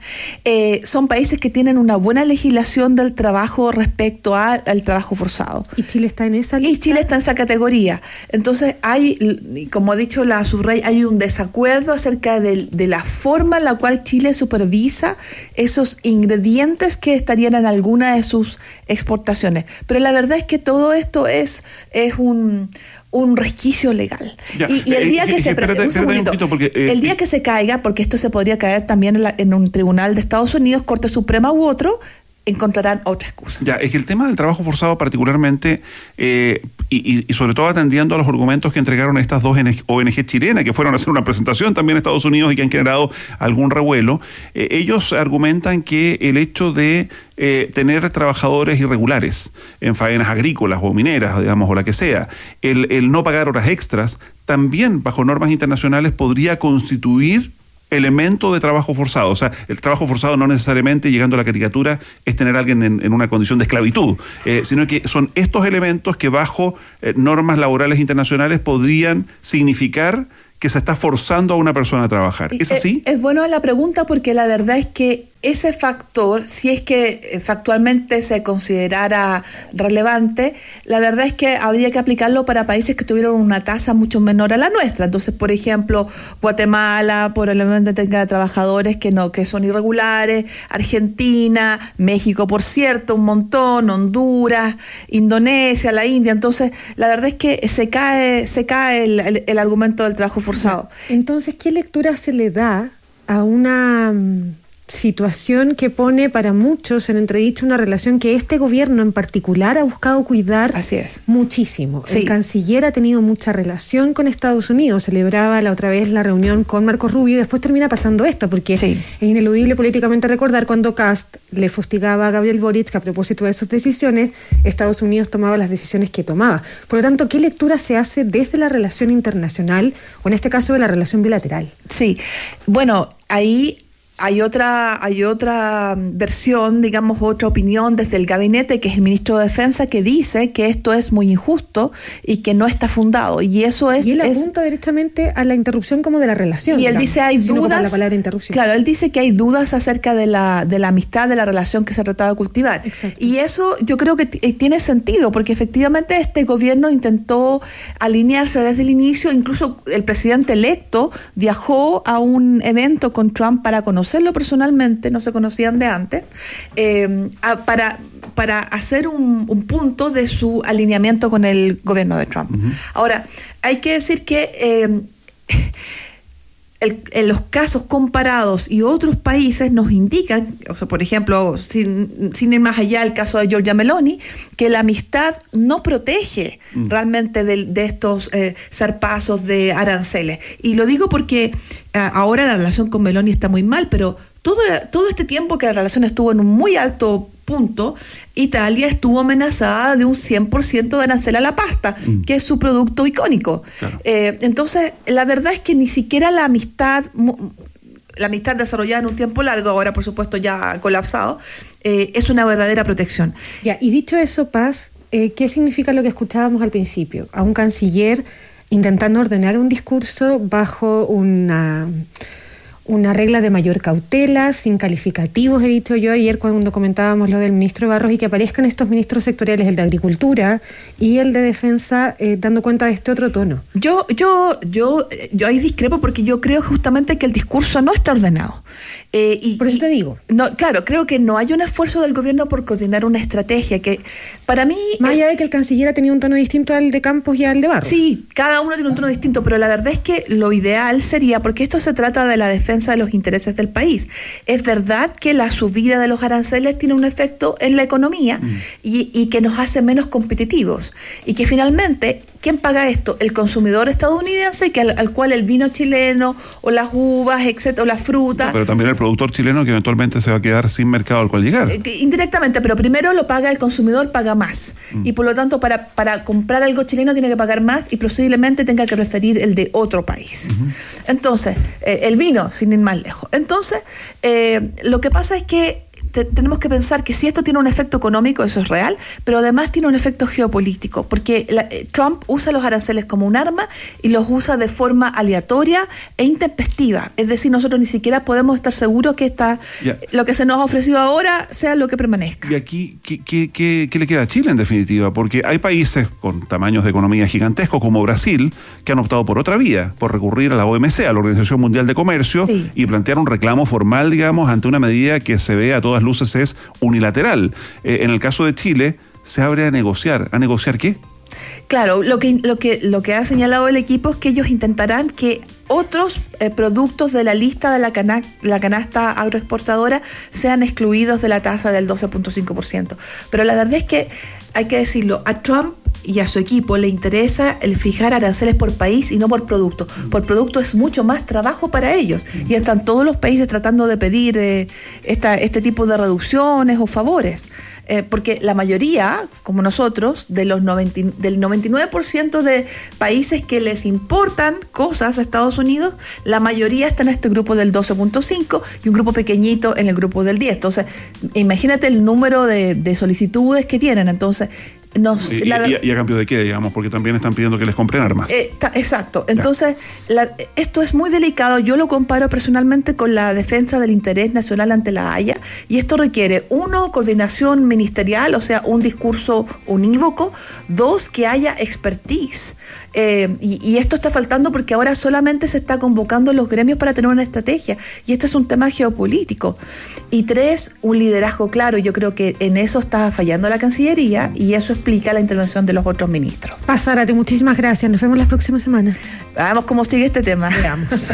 eh, son países que tienen una buena legislación del trabajo respecto a, al trabajo forzado. ¿Y Chile está en esa lista? Y Chile está en esa categoría. Entonces hay, como ha dicho la Subrey, hay un desacuerdo acerca de, de la forma en la cual Chile supervisa esos ingredientes que estarían en alguna de sus exportaciones. Pero la verdad es que todo esto es, es un... un resquicio legal. Ya, y, y el día eh, que eh, se espérate, un segundito, un porque, eh, el día que se caiga, porque esto se podría caer también en, la, en un tribunal de Estados Unidos, Corte Suprema u otro, encontrarán otra excusa. Ya, es que el tema del trabajo forzado particularmente, eh, y, y sobre todo atendiendo a los argumentos que entregaron estas dos O N G chilenas, que fueron a hacer una presentación también a Estados Unidos y que han generado algún revuelo, eh, ellos argumentan que el hecho de eh, tener trabajadores irregulares en faenas agrícolas o mineras, digamos, o la que sea, el, el no pagar horas extras, también bajo normas internacionales podría constituir elemento de trabajo forzado. O sea, el trabajo forzado no necesariamente, llegando a la caricatura, es tener a alguien en, en una condición de esclavitud, eh, sino que son estos elementos que bajo eh, normas laborales internacionales podrían significar que se está forzando a una persona a trabajar. ¿Es así? Es, es bueno la pregunta porque la verdad es que ese factor, si es que factualmente se considerara relevante, la verdad es que habría que aplicarlo para países que tuvieron una tasa mucho menor a la nuestra. Entonces, por ejemplo, Guatemala probablemente tenga trabajadores que no, que son irregulares, Argentina, México, por cierto, un montón, Honduras, Indonesia, la India. Entonces, la verdad es que se cae, se cae el, el, el argumento del trabajo forzado. Entonces, ¿qué lectura se le da a una situación que pone para muchos en entredicho una relación que este gobierno en particular ha buscado cuidar Así es. muchísimo? Sí. El canciller ha tenido mucha relación con Estados Unidos, celebraba la otra vez la reunión con Marco Rubio y después termina pasando esto, porque sí. es ineludible políticamente recordar cuando Kast le fustigaba a Gabriel Boric que a propósito de sus decisiones, Estados Unidos tomaba las decisiones que tomaba. Por lo tanto, ¿qué lectura se hace desde la relación internacional o en este caso de la relación bilateral? Sí, bueno, ahí Hay otra, hay otra versión, digamos, otra opinión desde el gabinete, que es el ministro de Defensa, que dice que esto es muy injusto y que no está fundado. Y eso es. Y él es, apunta directamente a la interrupción como de la relación. Y él digamos, dice hay dudas. La palabra interrupción. Claro, él dice que hay dudas acerca de la, de la amistad, de la relación que se ha tratado de cultivar. Exacto. Y eso yo creo que t- tiene sentido, porque efectivamente este gobierno intentó alinearse desde el inicio. Incluso el presidente electo viajó a un evento con Trump para conocer conocerlo personalmente, no se conocían de antes, eh, a, para, para hacer un, un punto de su alineamiento con el gobierno de Trump. Uh-huh. Ahora, hay que decir que eh, el, en los casos comparados y otros países nos indican, o sea, por ejemplo, sin, sin ir más allá, el caso de Giorgia Meloni, que la amistad no protege mm. realmente de, de estos eh, zarpazos de aranceles. Y lo digo porque eh, ahora la relación con Meloni está muy mal, pero todo, todo este tiempo que la relación estuvo en un muy alto punto, Italia estuvo amenazada de un cien por ciento de arancel a la pasta, mm. que es su producto icónico. Claro. Eh, entonces, la verdad es que ni siquiera la amistad, la amistad desarrollada en un tiempo largo, ahora por supuesto ya ha colapsado, eh, es una verdadera protección. Ya, y dicho eso, Paz, eh, ¿qué significa lo que escuchábamos al principio? A un canciller intentando ordenar un discurso bajo una... una regla de mayor cautela, sin calificativos, he dicho yo ayer cuando comentábamos lo del ministro Barros, y que aparezcan estos ministros sectoriales, el de Agricultura y el de Defensa, eh, dando cuenta de este otro tono. Yo, yo, yo, yo ahí discrepo porque yo creo justamente que el discurso no está ordenado. Eh, y, por eso te digo. No, claro, creo que no hay un esfuerzo del gobierno por coordinar una estrategia que, para mí... Más allá eh, de que el canciller ha tenido un tono distinto al de Campos y al de Barros. Sí, cada uno tiene un tono distinto, pero la verdad es que lo ideal sería, porque esto se trata de la defensa de los intereses del país. Es verdad que la subida de los aranceles tiene un efecto en la economía mm. y, y que nos hace menos competitivos. Y que finalmente, ¿quién paga esto? El consumidor estadounidense, que al, al cual el vino chileno o las uvas, etcétera, o la fruta... No, pero también el productor chileno que eventualmente se va a quedar sin mercado al cual llegar. Eh, indirectamente, pero primero lo paga el consumidor, paga más. Mm. Y por lo tanto, para, para comprar algo chileno tiene que pagar más y posiblemente tenga que preferir el de otro país. Uh-huh. Entonces, eh, el vino, sin ir más lejos. Entonces, eh, lo que pasa es que te, tenemos que pensar que si esto tiene un efecto económico, eso es real, pero además tiene un efecto geopolítico, porque la, eh, Trump usa los aranceles como un arma y los usa de forma aleatoria e intempestiva. Es decir, nosotros ni siquiera podemos estar seguros que esta, yeah. lo que se nos ha ofrecido ahora sea lo que permanezca. Y aquí, ¿qué, qué, qué, qué le queda a Chile en definitiva? Porque hay países con tamaños de economía gigantescos como Brasil que han optado por otra vía, por recurrir a la O M C, a la Organización Mundial de Comercio, sí. y plantear un reclamo formal, digamos, ante una medida que se ve a todas luces es unilateral. Eh, en el caso de Chile, se abre a negociar. ¿A negociar qué? Claro, lo que, lo que, lo que ha señalado el equipo es que ellos intentarán que otros eh, productos de la lista de la, cana la canasta agroexportadora sean excluidos de la tasa del doce punto cinco por ciento. Pero la verdad es que, hay que decirlo, a Trump y a su equipo le interesa el fijar aranceles por país y no por producto. Por producto es mucho más trabajo para ellos y están todos los países tratando de pedir eh, esta, este tipo de reducciones o favores. Eh, porque la mayoría, como nosotros, de los noventa, del noventa y nueve por ciento de países que les importan cosas a Estados Unidos, la mayoría está en este grupo del doce punto cinco y un grupo pequeñito en el grupo del diez. Entonces, imagínate el número de, de solicitudes que tienen. Entonces, Nos, y, la, y, y a cambio de qué, digamos, porque también están pidiendo que les compren armas. Eh, ta, exacto. Entonces, la, esto es muy delicado. Yo lo comparo personalmente con la defensa del interés nacional ante la Haya, y esto requiere, uno, coordinación ministerial, o sea, un discurso unívoco; dos, que haya expertise. Eh, y, y esto está faltando porque ahora solamente se está convocando a los gremios para tener una estrategia, y este es un tema geopolítico. Y tres, un liderazgo claro. Yo creo que en eso está fallando la Cancillería, y eso explica la intervención de los otros ministros. Paz Zárate, muchísimas gracias. Nos vemos la próxima semana. Vamos cómo sigue este tema. Veamos.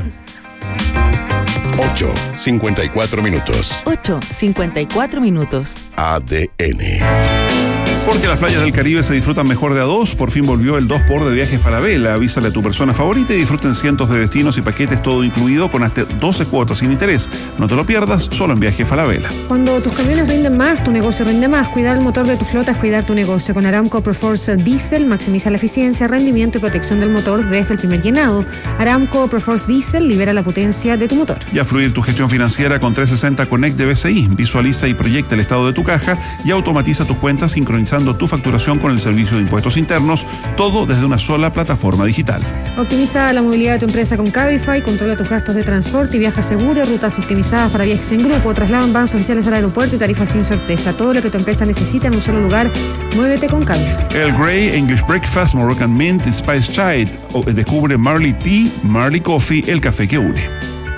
ocho, cincuenta y cuatro minutos. ocho, cincuenta y cuatro minutos. A D N. Porque las playas del Caribe se disfrutan mejor de a dos, por fin volvió el dos por de Viaje Falabella. Avísale a tu persona favorita y disfruten cientos de destinos y paquetes, todo incluido, con hasta doce cuotas sin interés. No te lo pierdas, solo en Viaje Falabella. Cuando tus camiones rinden más, tu negocio rinde más. Cuidar el motor de tu flota es cuidar tu negocio. Con Aramco Proforce Diesel maximiza la eficiencia, rendimiento y protección del motor desde el primer llenado. Aramco Proforce Diesel libera la potencia de tu motor. Y a fluir tu gestión financiera con trescientos sesenta Connect de B C I. Visualiza y proyecta el estado de tu caja y automatiza tus cuentas sincronizando tu facturación con el servicio de impuestos internos, todo desde una sola plataforma digital. Optimiza la movilidad de tu empresa con Cabify, controla tus gastos de transporte y viaja seguro, rutas optimizadas para viajes en grupo, trasladan vans oficiales al aeropuerto y tarifas sin sorpresa. Todo lo que tu empresa necesita en un solo lugar. Muévete con Cabify. Earl Grey, English Breakfast, Moroccan Mint, Spice Chai. Descubre Marley Tea, Marley Coffee, el café que une.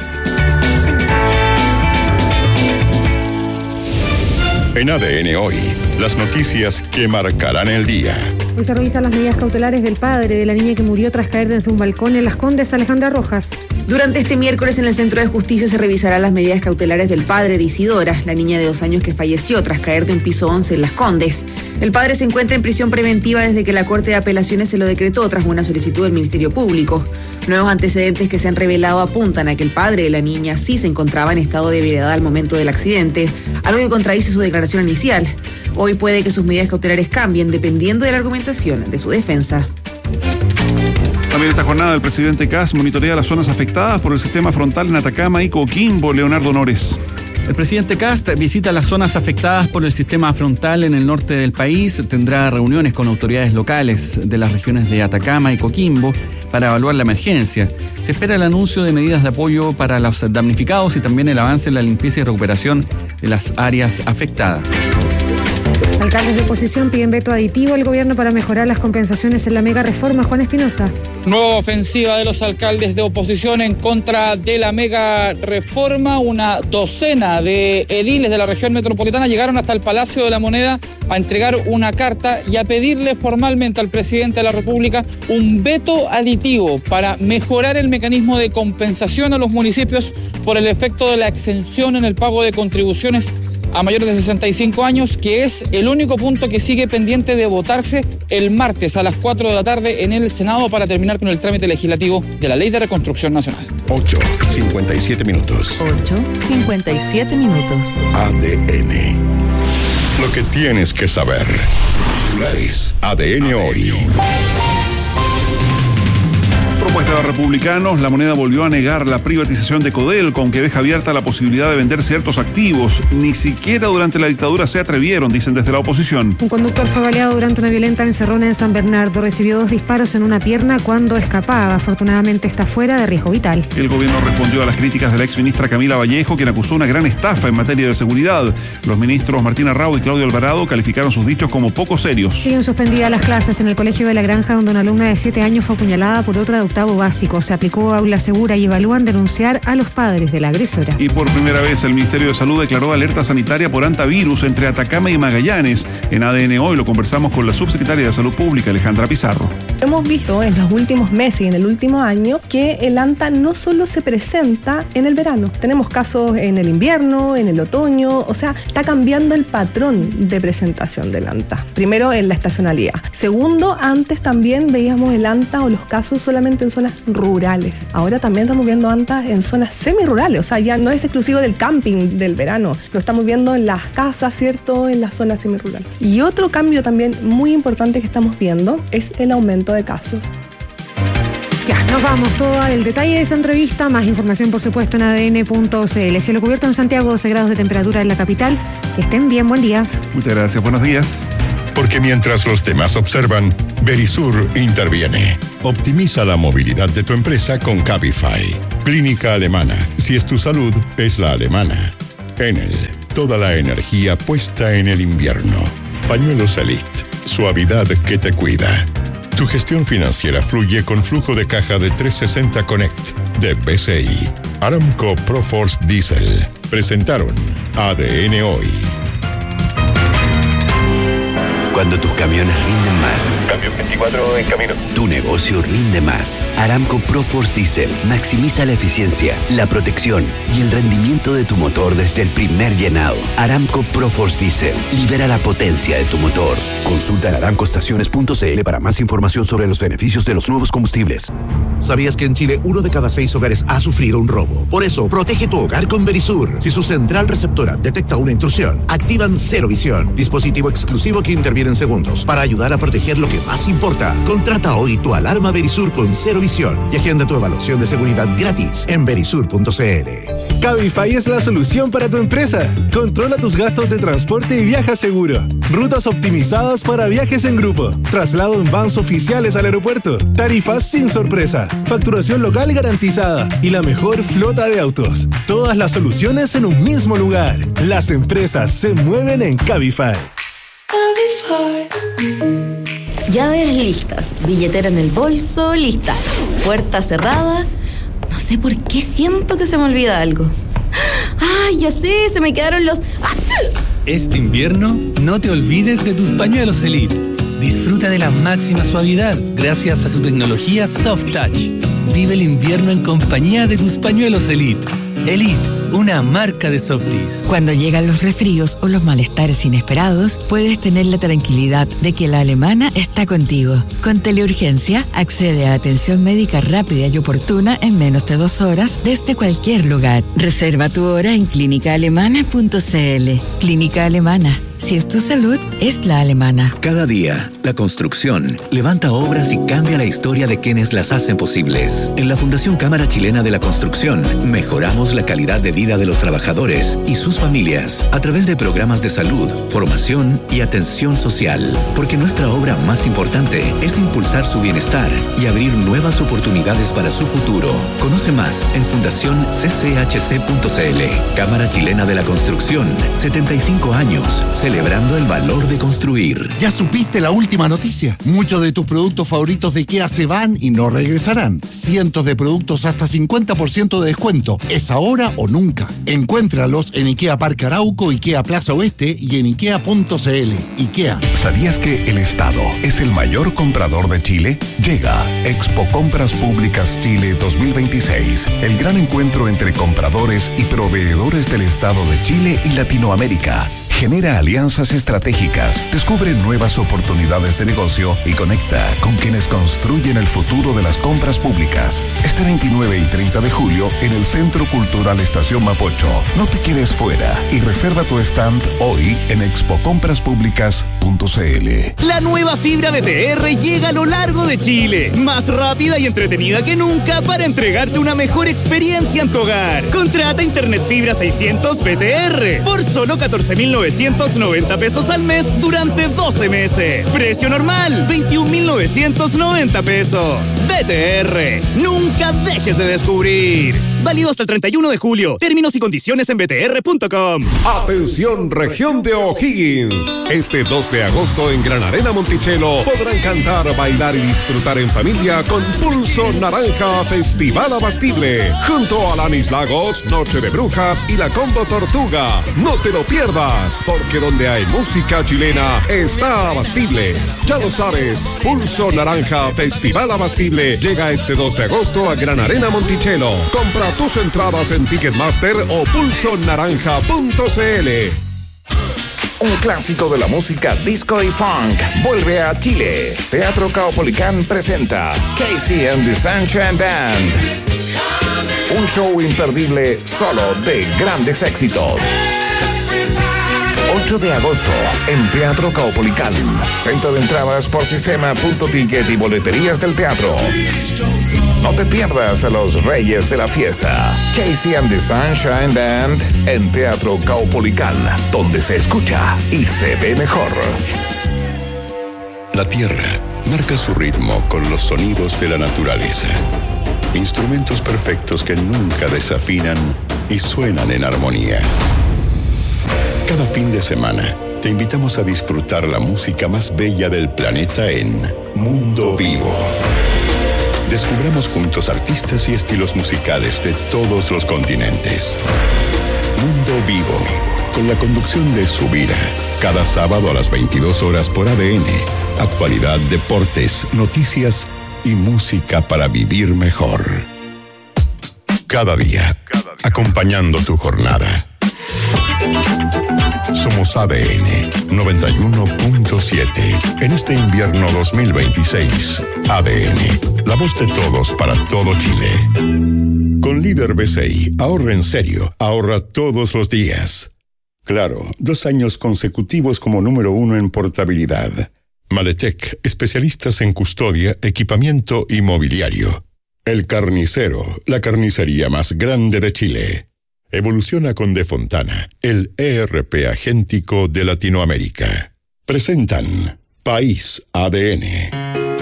En A D N Hoy, las noticias que marcarán el día. Hoy se revisan las medidas cautelares del padre de la niña que murió tras caer desde un balcón en Las Condes, Alejandra Rojas. Durante este miércoles en el Centro de Justicia se revisarán las medidas cautelares del padre de Isidora, la niña de dos años que falleció tras caer de un piso once en Las Condes. El padre se encuentra en prisión preventiva desde que la Corte de Apelaciones se lo decretó tras una solicitud del Ministerio Público. Nuevos antecedentes que se han revelado apuntan a que el padre de la niña sí se encontraba en estado de ebriedad al momento del accidente, algo que contradice su declaración inicial. Hoy puede que sus medidas cautelares cambien dependiendo de la argumentación de su defensa. También esta jornada el presidente Kast monitorea las zonas afectadas por el sistema frontal en Atacama y Coquimbo. Leonardo Nores. El presidente Kast visita las zonas afectadas por el sistema frontal en el norte del país. Tendrá reuniones con autoridades locales de las regiones de Atacama y Coquimbo para evaluar la emergencia. Se espera el anuncio de medidas de apoyo para los damnificados y también el avance en la limpieza y recuperación de las áreas afectadas. Alcaldes de oposición piden veto aditivo al gobierno para mejorar las compensaciones en la mega reforma. Juan Espinosa. Nueva ofensiva de los alcaldes de oposición en contra de la mega reforma. Una docena de ediles de la región metropolitana llegaron hasta el Palacio de la Moneda a entregar una carta y a pedirle formalmente al presidente de la República un veto aditivo para mejorar el mecanismo de compensación a los municipios por el efecto de la exención en el pago de contribuciones a mayores de sesenta y cinco años, que es el único punto que sigue pendiente de votarse el martes a las cuatro de la tarde en el Senado para terminar con el trámite legislativo de la Ley de Reconstrucción Nacional. ocho, cincuenta y siete minutos. ocho, cincuenta y siete minutos. A D N. Lo que tienes que saber. A D N Hoy. propuesta de republicanos, la Moneda volvió a negar la privatización de Codelco, aunque deja abierta la posibilidad de vender ciertos activos. Ni siquiera durante la dictadura se atrevieron, dicen desde la oposición. Un conductor fue baleado durante una violenta encerrona en San Bernardo. Recibió dos disparos en una pierna cuando escapaba. Afortunadamente está fuera de riesgo vital. El gobierno respondió a las críticas de la exministra Camila Vallejo, quien acusó una gran estafa en materia de seguridad. Los ministros Martín Arrau y Claudio Alvarado calificaron sus dichos como poco serios. Siguen suspendidas las clases en el Colegio de la Granja, donde una alumna de siete años fue apuñalada por otra de octavo básico. Se aplicó aula segura y evalúan denunciar a los padres de la agresora. Y por primera vez el Ministerio de Salud declaró alerta sanitaria por hantavirus entre Atacama y Magallanes. En A D N Hoy lo conversamos con la subsecretaria de Salud Pública, Alejandra Pizarro. Hemos visto en los últimos meses y en el último año que el anta no solo se presenta en el verano. Tenemos casos en el invierno, en el otoño, o sea, está cambiando el patrón de presentación del anta. Primero, en la estacionalidad. Segundo, antes también veíamos el anta o los casos solamente en zonas rurales. Ahora también estamos viendo antas en zonas semirurales, o sea, ya no es exclusivo del camping del verano, lo estamos viendo en las casas, ¿cierto?, en las zonas semirurales. Y otro cambio también muy importante que estamos viendo es el aumento de casos. Ya, nos vamos. Todo el detalle de esa entrevista, más información por supuesto en A D N punto C L. Cielo cubierto en Santiago, doce grados de temperatura en la capital. Que estén bien, buen día. Muchas gracias, buenos días. Porque mientras los demás observan, Verisur interviene. Optimiza la movilidad de tu empresa con Cabify. Clínica Alemana. Si es tu salud, es la alemana. Enel. Toda la energía puesta en el invierno. Pañuelos Elite. Suavidad que te cuida. Tu gestión financiera fluye con flujo de caja de trescientos sesenta Connect de B C I. Aramco Proforce Diesel. Presentaron A D N Hoy. Cuando tus camiones rinden más. Cambio veinticuatro en camino. Tu negocio rinde más. Aramco Proforce Diesel maximiza la eficiencia, la protección y el rendimiento de tu motor desde el primer llenado. Aramco Proforce Diesel libera la potencia de tu motor. Consulta en aramco estaciones punto c l para más información sobre los beneficios de los nuevos combustibles. ¿Sabías que en Chile uno de cada seis hogares ha sufrido un robo? Por eso, protege tu hogar con Verisur. Si su central receptora detecta una intrusión, activan Cero Visión, dispositivo exclusivo que interviene en segundos para ayudar a proteger lo que más importa. Contrata hoy tu alarma Verisur con Cero Visión y agenda tu evaluación de seguridad gratis en verisur punto c l. Cabify es la solución para tu empresa. Controla tus gastos de transporte y viaja seguro. Rutas optimizadas para viajes en grupo. Traslado en vans oficiales al aeropuerto. Tarifas sin sorpresa. Facturación local garantizada. Y la mejor flota de autos. Todas las soluciones en un mismo lugar. Las empresas se mueven en Cabify. Llaves listas, billetera en el bolso, lista. Puerta cerrada. No sé por qué siento que se me olvida algo. ¡Ay, ya sé! Se me quedaron los... ¡Ah! Este invierno, no te olvides de tus pañuelos Elite. Disfruta de la máxima suavidad gracias a su tecnología Soft Touch. Vive el invierno en compañía de tus pañuelos Elite. Elite, una marca de Softies. Cuando llegan los resfríos o los malestares inesperados, puedes tener la tranquilidad de que la alemana está contigo. Con teleurgencia, accede a atención médica rápida y oportuna en menos de dos horas desde cualquier lugar. Reserva tu hora en clínica alemana punto c l. Clínica Alemana. Si es tu salud, es la alemana. Cada día, la construcción levanta obras y cambia la historia de quienes las hacen posibles. En la Fundación Cámara Chilena de la Construcción, mejoramos la calidad de vida de los trabajadores y sus familias a través de programas de salud, formación y atención social. Porque nuestra obra más importante es impulsar su bienestar y abrir nuevas oportunidades para su futuro. Conoce más en fundación c c h c punto c l. Cámara Chilena de la Construcción, setenta y cinco años, celebrando el valor de construir. ¿Ya supiste la última noticia? Muchos de tus productos favoritos de IKEA se van y no regresarán. Cientos de productos hasta cincuenta por ciento de descuento. ¿Es ahora o nunca? Encuéntralos en IKEA Parque Arauco, IKEA Plaza Oeste y en ikea punto c l. IKEA. ¿Sabías que el Estado es el mayor comprador de Chile? Llega Expo Compras Públicas Chile dos mil veintiséis, el gran encuentro entre compradores y proveedores del Estado de Chile y Latinoamérica. Genera alianzas estratégicas, descubre nuevas oportunidades de negocio y conecta con quienes construyen el futuro de las compras públicas. Este veintinueve y treinta de julio en el Centro Cultural Estación Mapocho. No te quedes fuera y reserva tu stand hoy en expo compras públicas punto c l. La nueva fibra B T R llega a lo largo de Chile, más rápida y entretenida que nunca para entregarte una mejor experiencia en tu hogar. Contrata Internet Fibra seiscientos B T R por solo catorce mil novecientos noventa pesos al mes durante doce meses. Precio normal, veintiún mil novecientos noventa pesos. B T R, nunca dejes de descubrir. Válido hasta el treinta y uno de julio. Términos y condiciones en b t r punto com. Atención, región de O'Higgins. Este dos de agosto en Gran Arena Monticello podrán cantar, bailar y disfrutar en familia con Pulso Naranja Festival Abastible. Junto a Lanis Lagos, Noche de Brujas y la Combo Tortuga. No te lo pierdas, porque donde hay música chilena está Abastible. Ya lo sabes, Pulso Naranja Festival Abastible llega este dos de agosto a Gran Arena Monticello. Compra tus entradas en Ticketmaster o pulso naranja punto c l. Un clásico de la música disco y funk vuelve a Chile. Teatro Caupolicán presenta Casey and the Sunshine Band. Un show imperdible solo de grandes éxitos. ocho de agosto en Teatro Caupolicán. Venta de entradas por sistema punto ticket y boleterías del teatro. No te pierdas a los reyes de la fiesta. Casey and the Sunshine Band en Teatro Caupolicán, donde se escucha y se ve mejor. La tierra marca su ritmo con los sonidos de la naturaleza. Instrumentos perfectos que nunca desafinan y suenan en armonía. Cada fin de semana te invitamos a disfrutar la música más bella del planeta en Mundo Vivo. Descubramos juntos artistas y estilos musicales de todos los continentes. Mundo Vivo, con la conducción de Subira, cada sábado a las veintidós horas por A D N. Actualidad, deportes, noticias y música para vivir mejor. Cada día, acompañando tu jornada. Somos A D N noventa y uno punto siete. En este invierno dos mil veintiséis, A D N, la voz de todos para todo Chile. Con Líder B C I, ahorra en serio, ahorra todos los días. Claro, dos años consecutivos como número uno en portabilidad. Maletec, especialistas en custodia, equipamiento y mobiliario. El Carnicero, la carnicería más grande de Chile. Evoluciona con De Fontana, el E R P agéntico de Latinoamérica. Presentan País A D N.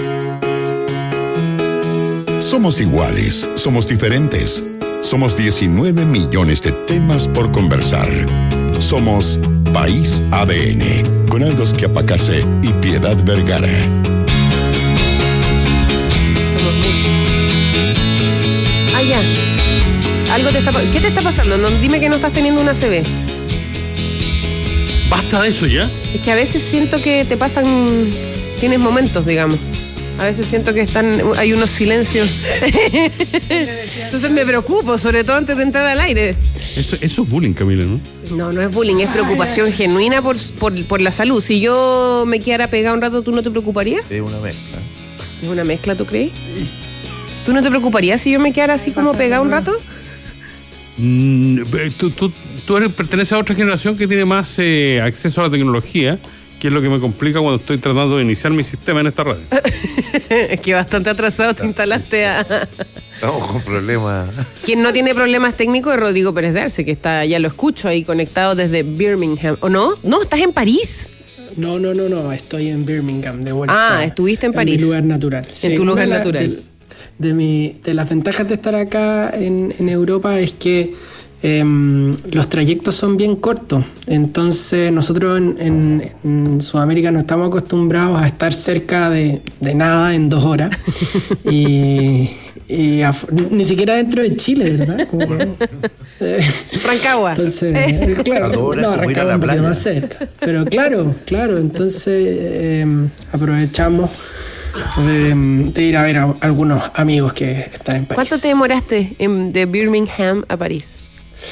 Somos iguales, somos diferentes. Somos diecinueve millones de temas por conversar. Somos País A D N, con Aldos Quiapacase y Piedad Vergara. Somos muchos. Ah, ya. Algo te está, ¿qué te está pasando? No, dime que no estás teniendo una A C V. Basta de eso ya. Es que a veces siento que te pasan, tienes momentos, digamos. A veces siento que están, hay unos silencios. Entonces me preocupo, sobre todo antes de entrar al aire. Eso, eso es bullying, Camila, ¿no? No, no es bullying, es preocupación genuina por, por, por la salud. Si yo me quedara pegado un rato, ¿tú no te preocuparías? Es una mezcla. ¿Es una mezcla, tú crees? ¿Tú no te preocuparías si yo me quedara así como pegado un rato? Mm, tú, tú, tú eres, perteneces a otra generación que tiene más eh, acceso a la tecnología, que es lo que me complica cuando estoy tratando de iniciar mi sistema en esta radio. Es que bastante atrasado te instalaste a... Estamos con problemas. Quien no tiene problemas técnicos es Rodrigo Pérez de Arce, que está, ya lo escucho ahí conectado desde Birmingham. ¿O no? No, estás en París. No, no, no, no, estoy en Birmingham, de vuelta. Ah, estuviste en París. En mi lugar natural. En sí, tu lugar de natural. La, de, de, mi, de las ventajas de estar acá en, en Europa es que eh, los trayectos son bien cortos. Entonces nosotros en, en, en Sudamérica no estamos acostumbrados a estar cerca de, de nada en dos horas. y... Y a, ni siquiera dentro de Chile, ¿verdad? Como, eh, Rancagua. Entonces, claro, no, Rancagua un poquito más cerca. Pero claro, claro, entonces eh, aprovechamos de, de ir a ver a algunos amigos que están en París. ¿Cuánto te demoraste en, de Birmingham a París?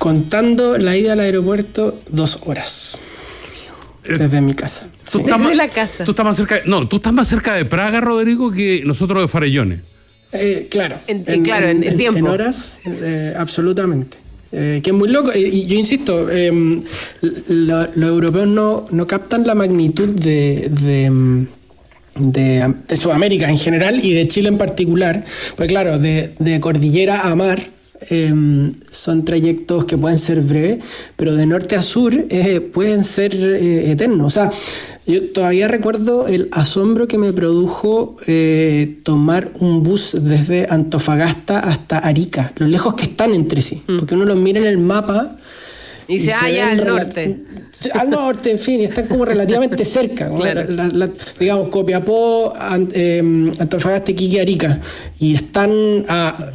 Contando la ida al aeropuerto, dos horas. Desde mi casa. Tú Sí. estás más- Desde la casa. Tú estás más cerca de, no, tú estás más cerca de Praga, Rodrigo, que nosotros de Farellones. Eh, claro. En- en- claro, en- en tiempo. En horas, eh, absolutamente. Eh, que es muy loco. Y, y yo insisto, eh, lo- los europeos no, no captan la magnitud de, de, de, de Sudamérica en general y de Chile en particular. Pues claro, de, de cordillera a mar. Eh, son trayectos que pueden ser breves, pero de norte a sur eh, pueden ser eh, eternos. O sea, yo todavía recuerdo el asombro que me produjo eh, tomar un bus desde Antofagasta hasta Arica, lo lejos que están entre sí, porque uno los mira en el mapa Y dice, se ah, ya ven al rela- norte. Al norte, en fin, y están como relativamente cerca. como Claro. la- la- la- digamos, Copiapó, An- eh, Antofagasta, Iquique, Arica. Y están a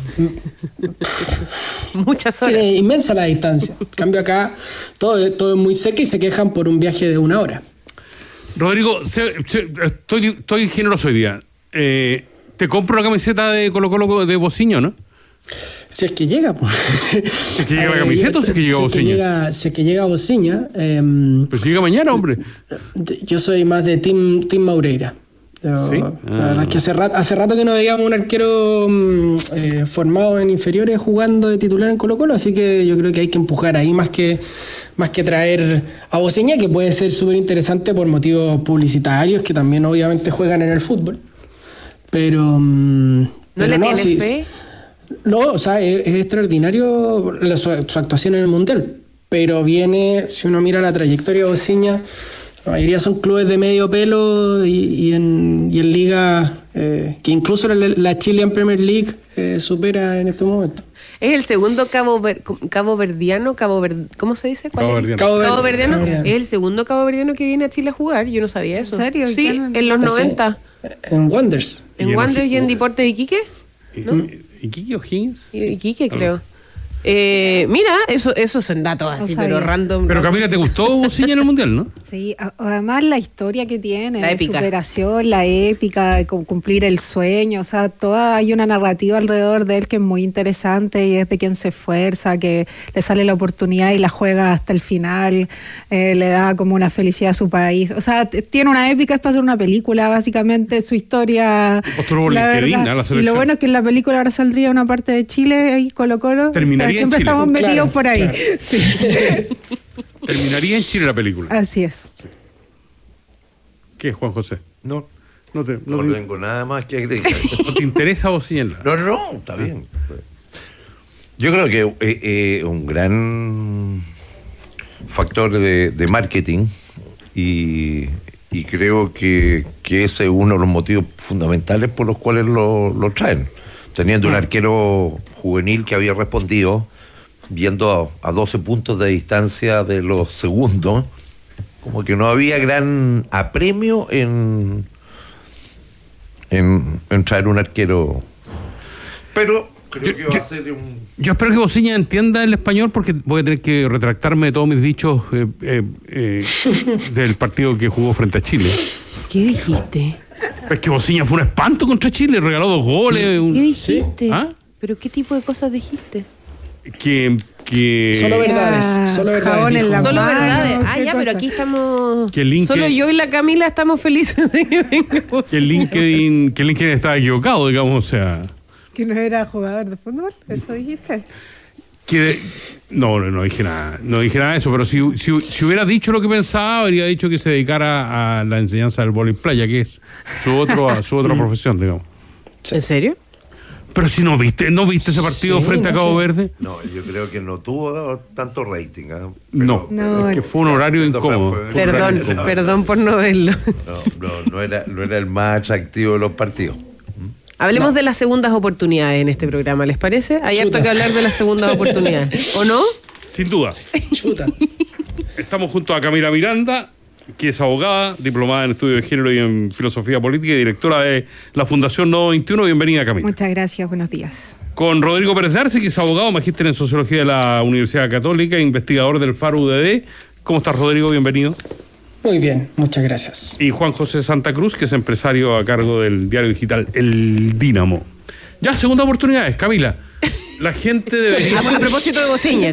muchas horas. Es inmensa la distancia. En cambio acá todo, todo es muy cerca y se quejan por un viaje de una hora. Rodrigo, se- se- estoy, estoy generoso hoy día. Eh, te compro la camiseta de Colo Colo de Bociño, ¿no? Si es que llega, pues. Si es que llega la camiseta o si es que llega Si es que Bociño. llega, si es que llega Bociña. Eh, pues llega mañana, hombre. Yo soy más de Team, team Maureira. Yo- ¿Sí? La Ah. verdad es que hace rato, hace rato que no veíamos un arquero mm, eh, formado en inferiores jugando de titular en Colo Colo, así que yo creo que hay que empujar ahí más que, más que traer a Bociña, que puede ser súper interesante por motivos publicitarios, que también obviamente juegan en el fútbol. Pero... mm, ¿No pero le tienes sí, fe? No, o sea, es, es extraordinario la- su, su actuación en el Mundial, pero viene, si uno mira la trayectoria de Bociña, la mayoría son clubes de medio pelo y, y en, y en liga eh, que incluso la, la Chilean Premier League eh, supera en este momento. Es el segundo cabo, ver- cabo verdiano, cabo ver- ¿cómo se dice? ¿Cuál Cabo es? verdiano. Cabo, Cabo verdiano. Cabo verdiano. Es el segundo cabo verdiano que viene a Chile a jugar. Yo no sabía eso. ¿En serio? Sí, ¿Quién? en los Sí. noventa. En Wanderers. En Wander y en Deportes de Iquique. ¿No? ¿Iquique o Higgins? Iquique, creo. Eh, mira, eso, esos son datos así, No pero sabía. random. Pero Camila, ¿te gustó Bociña en el Mundial, no? Sí, a- además la historia que tiene, La la épica. superación, la épica, de cum- cumplir el sueño, o sea, toda hay una narrativa alrededor de él que es muy interesante y es de quien se esfuerza, que le sale la oportunidad y la juega hasta el final, eh, le da como una felicidad a su país, o sea, t- tiene una épica, es para hacer una película, básicamente su historia. Postuló por la LinkedIn, verdad. a la Y selección. lo bueno es que en la película ahora saldría una parte de Chile, ahí Colo Colo, Terminaría en siempre Chile. estamos metidos Claro, por ahí. claro. Sí. Terminaría en Chile la película. Así es. ¿Qué, Juan José? No. No, te, No, te- tengo nada más que agregar. ¿No te interesa Bociña en la- No, no, no, está bien. Yo creo que eh, eh, un gran factor de, de marketing y, y creo que, que ese es uno de los motivos fundamentales por los cuales lo, lo traen. Teniendo un arquero juvenil que había respondido, viendo a, a doce puntos de distancia de los segundos, como que no había gran apremio en, en, en traer un arquero. Pero creo que va a ser un... Yo espero que Bociña entienda el español porque voy a tener que retractarme de todos mis dichos eh, eh, eh, del partido que jugó frente a Chile. ¿Qué dijiste? Es que Bociña fue un espanto contra Chile, regaló dos goles. un- ¿Qué dijiste? ¿Ah? ¿Pero qué tipo de cosas dijiste? Que, que, Solo verdades, solo verdades. jabón en dijo. la Solo mano, verdades. Ah, ¿qué ya, cosa? pero aquí estamos. Que el link Solo que- yo y la Camila estamos felices de que venga vos. que el LinkedIn, que el LinkedIn estaba equivocado, digamos, o sea. ¿Que no era jugador de fútbol? ¿Eso dijiste? Que, no, no, no dije nada, no dije nada de eso, pero si, si, si hubiera dicho lo que pensaba, habría dicho que se dedicara a la enseñanza del vóley playa, que es su otro, a su otra profesión, digamos. ¿En serio? Pero si no viste, no viste ese partido Sí, frente a no Cabo sé. Verde, No, yo creo que no tuvo tanto rating. ¿ah? no, No, es que fue un horario Siendo incómodo. fue- fue un Perdón, horario incómodo. perdón por no verlo. No, no, no era, no era el más atractivo de los partidos. Hablemos de las segundas oportunidades en este programa, ¿les parece? Hay harto Chuta. que hablar de las segundas oportunidades, ¿o no? Sin duda. Chuta. Estamos junto a Camila Miranda, que es abogada, diplomada en estudios de género y en filosofía política y directora de la Fundación Nodo veintiuno. Bienvenida, Camila. Muchas gracias, buenos días. Con Rodrigo Pérez Darce, que es abogado, magíster en sociología de la Universidad Católica, investigador del Faro U D D. ¿Cómo estás, Rodrigo? Bienvenido. Muy bien, muchas gracias. Y Juan José Santa Cruz, que es empresario a cargo del diario digital El Dínamo. Ya, segunda oportunidad, es Camila. La gente debería... A propósito de bocina.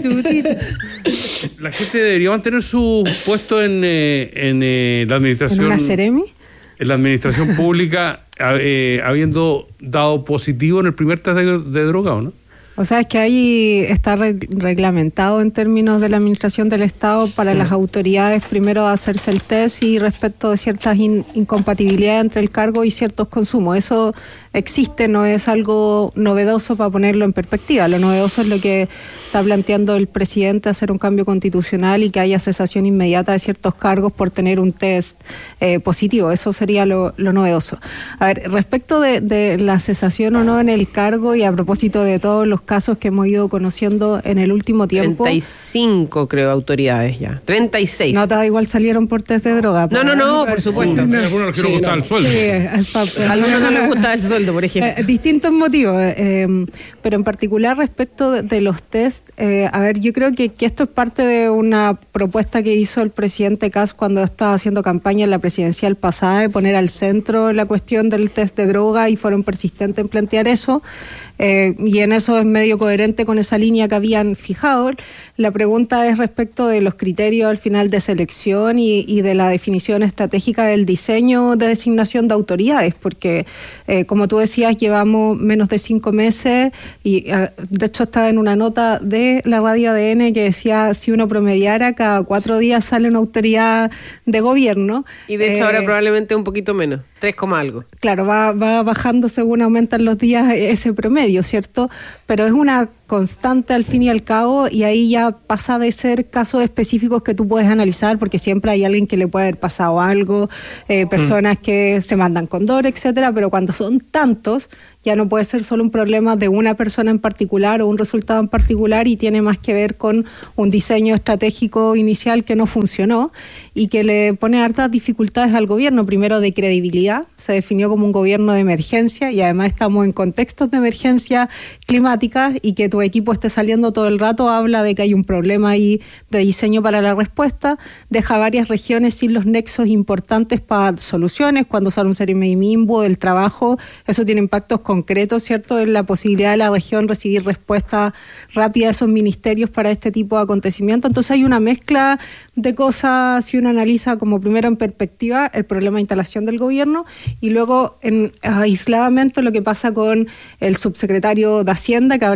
La gente debería mantener su puesto en, eh, en eh, la administración... ¿En una Seremi? En la administración pública, eh, habiendo dado positivo en el primer test de, de droga, ¿o no? O sea, es que ahí está reg- reglamentado en términos de la administración del Estado para las autoridades primero hacerse el test y respecto de ciertas in- incompatibilidades entre el cargo y ciertos consumos. Eso existe, no es algo novedoso para ponerlo en perspectiva. Lo novedoso es lo que está planteando el presidente, hacer un cambio constitucional y que haya cesación inmediata de ciertos cargos por tener un test eh, positivo. Eso sería lo, lo novedoso. A ver, respecto de, de la cesación o no en el cargo y a propósito de todos los casos que hemos ido conociendo en el último tiempo. treinta y cinco creo autoridades ya. treinta y seis. No, todas igual salieron por test de droga. No, no, no, por supuesto. No, algunos que no gustaba el sueldo. Sí, hasta, a algunos no les gustaba el sueldo, por ejemplo. Eh, distintos motivos, eh, pero en particular respecto de, de los test, eh, a ver, yo creo que, que esto es parte de una propuesta que hizo el presidente Kast cuando estaba haciendo campaña en la presidencial pasada, de poner al centro la cuestión del test de droga, y fueron persistentes en plantear eso. Eh, y en eso es medio coherente con esa línea que habían fijado. La pregunta es respecto de los criterios al final de selección y, y de la definición estratégica del diseño de designación de autoridades, porque eh, como tú decías, llevamos menos de cinco meses y eh, de hecho estaba en una nota de la radio A D N que decía si uno promediara cada cuatro días sale una autoridad de gobierno. Y de hecho eh, ahora probablemente un poquito menos, tres, algo. Claro, va, va bajando según aumentan los días ese promedio, ¿cierto? Pero es una constante al fin y al cabo, y ahí ya pasa de ser casos específicos que tú puedes analizar, porque siempre hay alguien que le puede haber pasado algo, eh, personas mm. que se mandan con dolor, etcétera, pero cuando son tantos, ya no puede ser solo un problema de una persona en particular o un resultado en particular, y tiene más que ver con un diseño estratégico inicial que no funcionó y que le pone hartas dificultades al gobierno. Primero, de credibilidad, se definió como un gobierno de emergencia y además estamos en contextos de emergencia climática, y que tu equipo esté saliendo todo el rato habla de que hay un problema ahí de diseño para la respuesta. Deja varias regiones sin los nexos importantes para soluciones. Cuando sale un Seremi-Minbo del trabajo, eso tiene impactos concretos, ¿cierto?, en la posibilidad de la región recibir respuesta rápida de esos ministerios para este tipo de acontecimientos. Entonces hay una mezcla de cosas si uno analiza como primero en perspectiva el problema de instalación del gobierno, y luego en aisladamente lo que pasa con el subsecretario de Hacienda, que ahora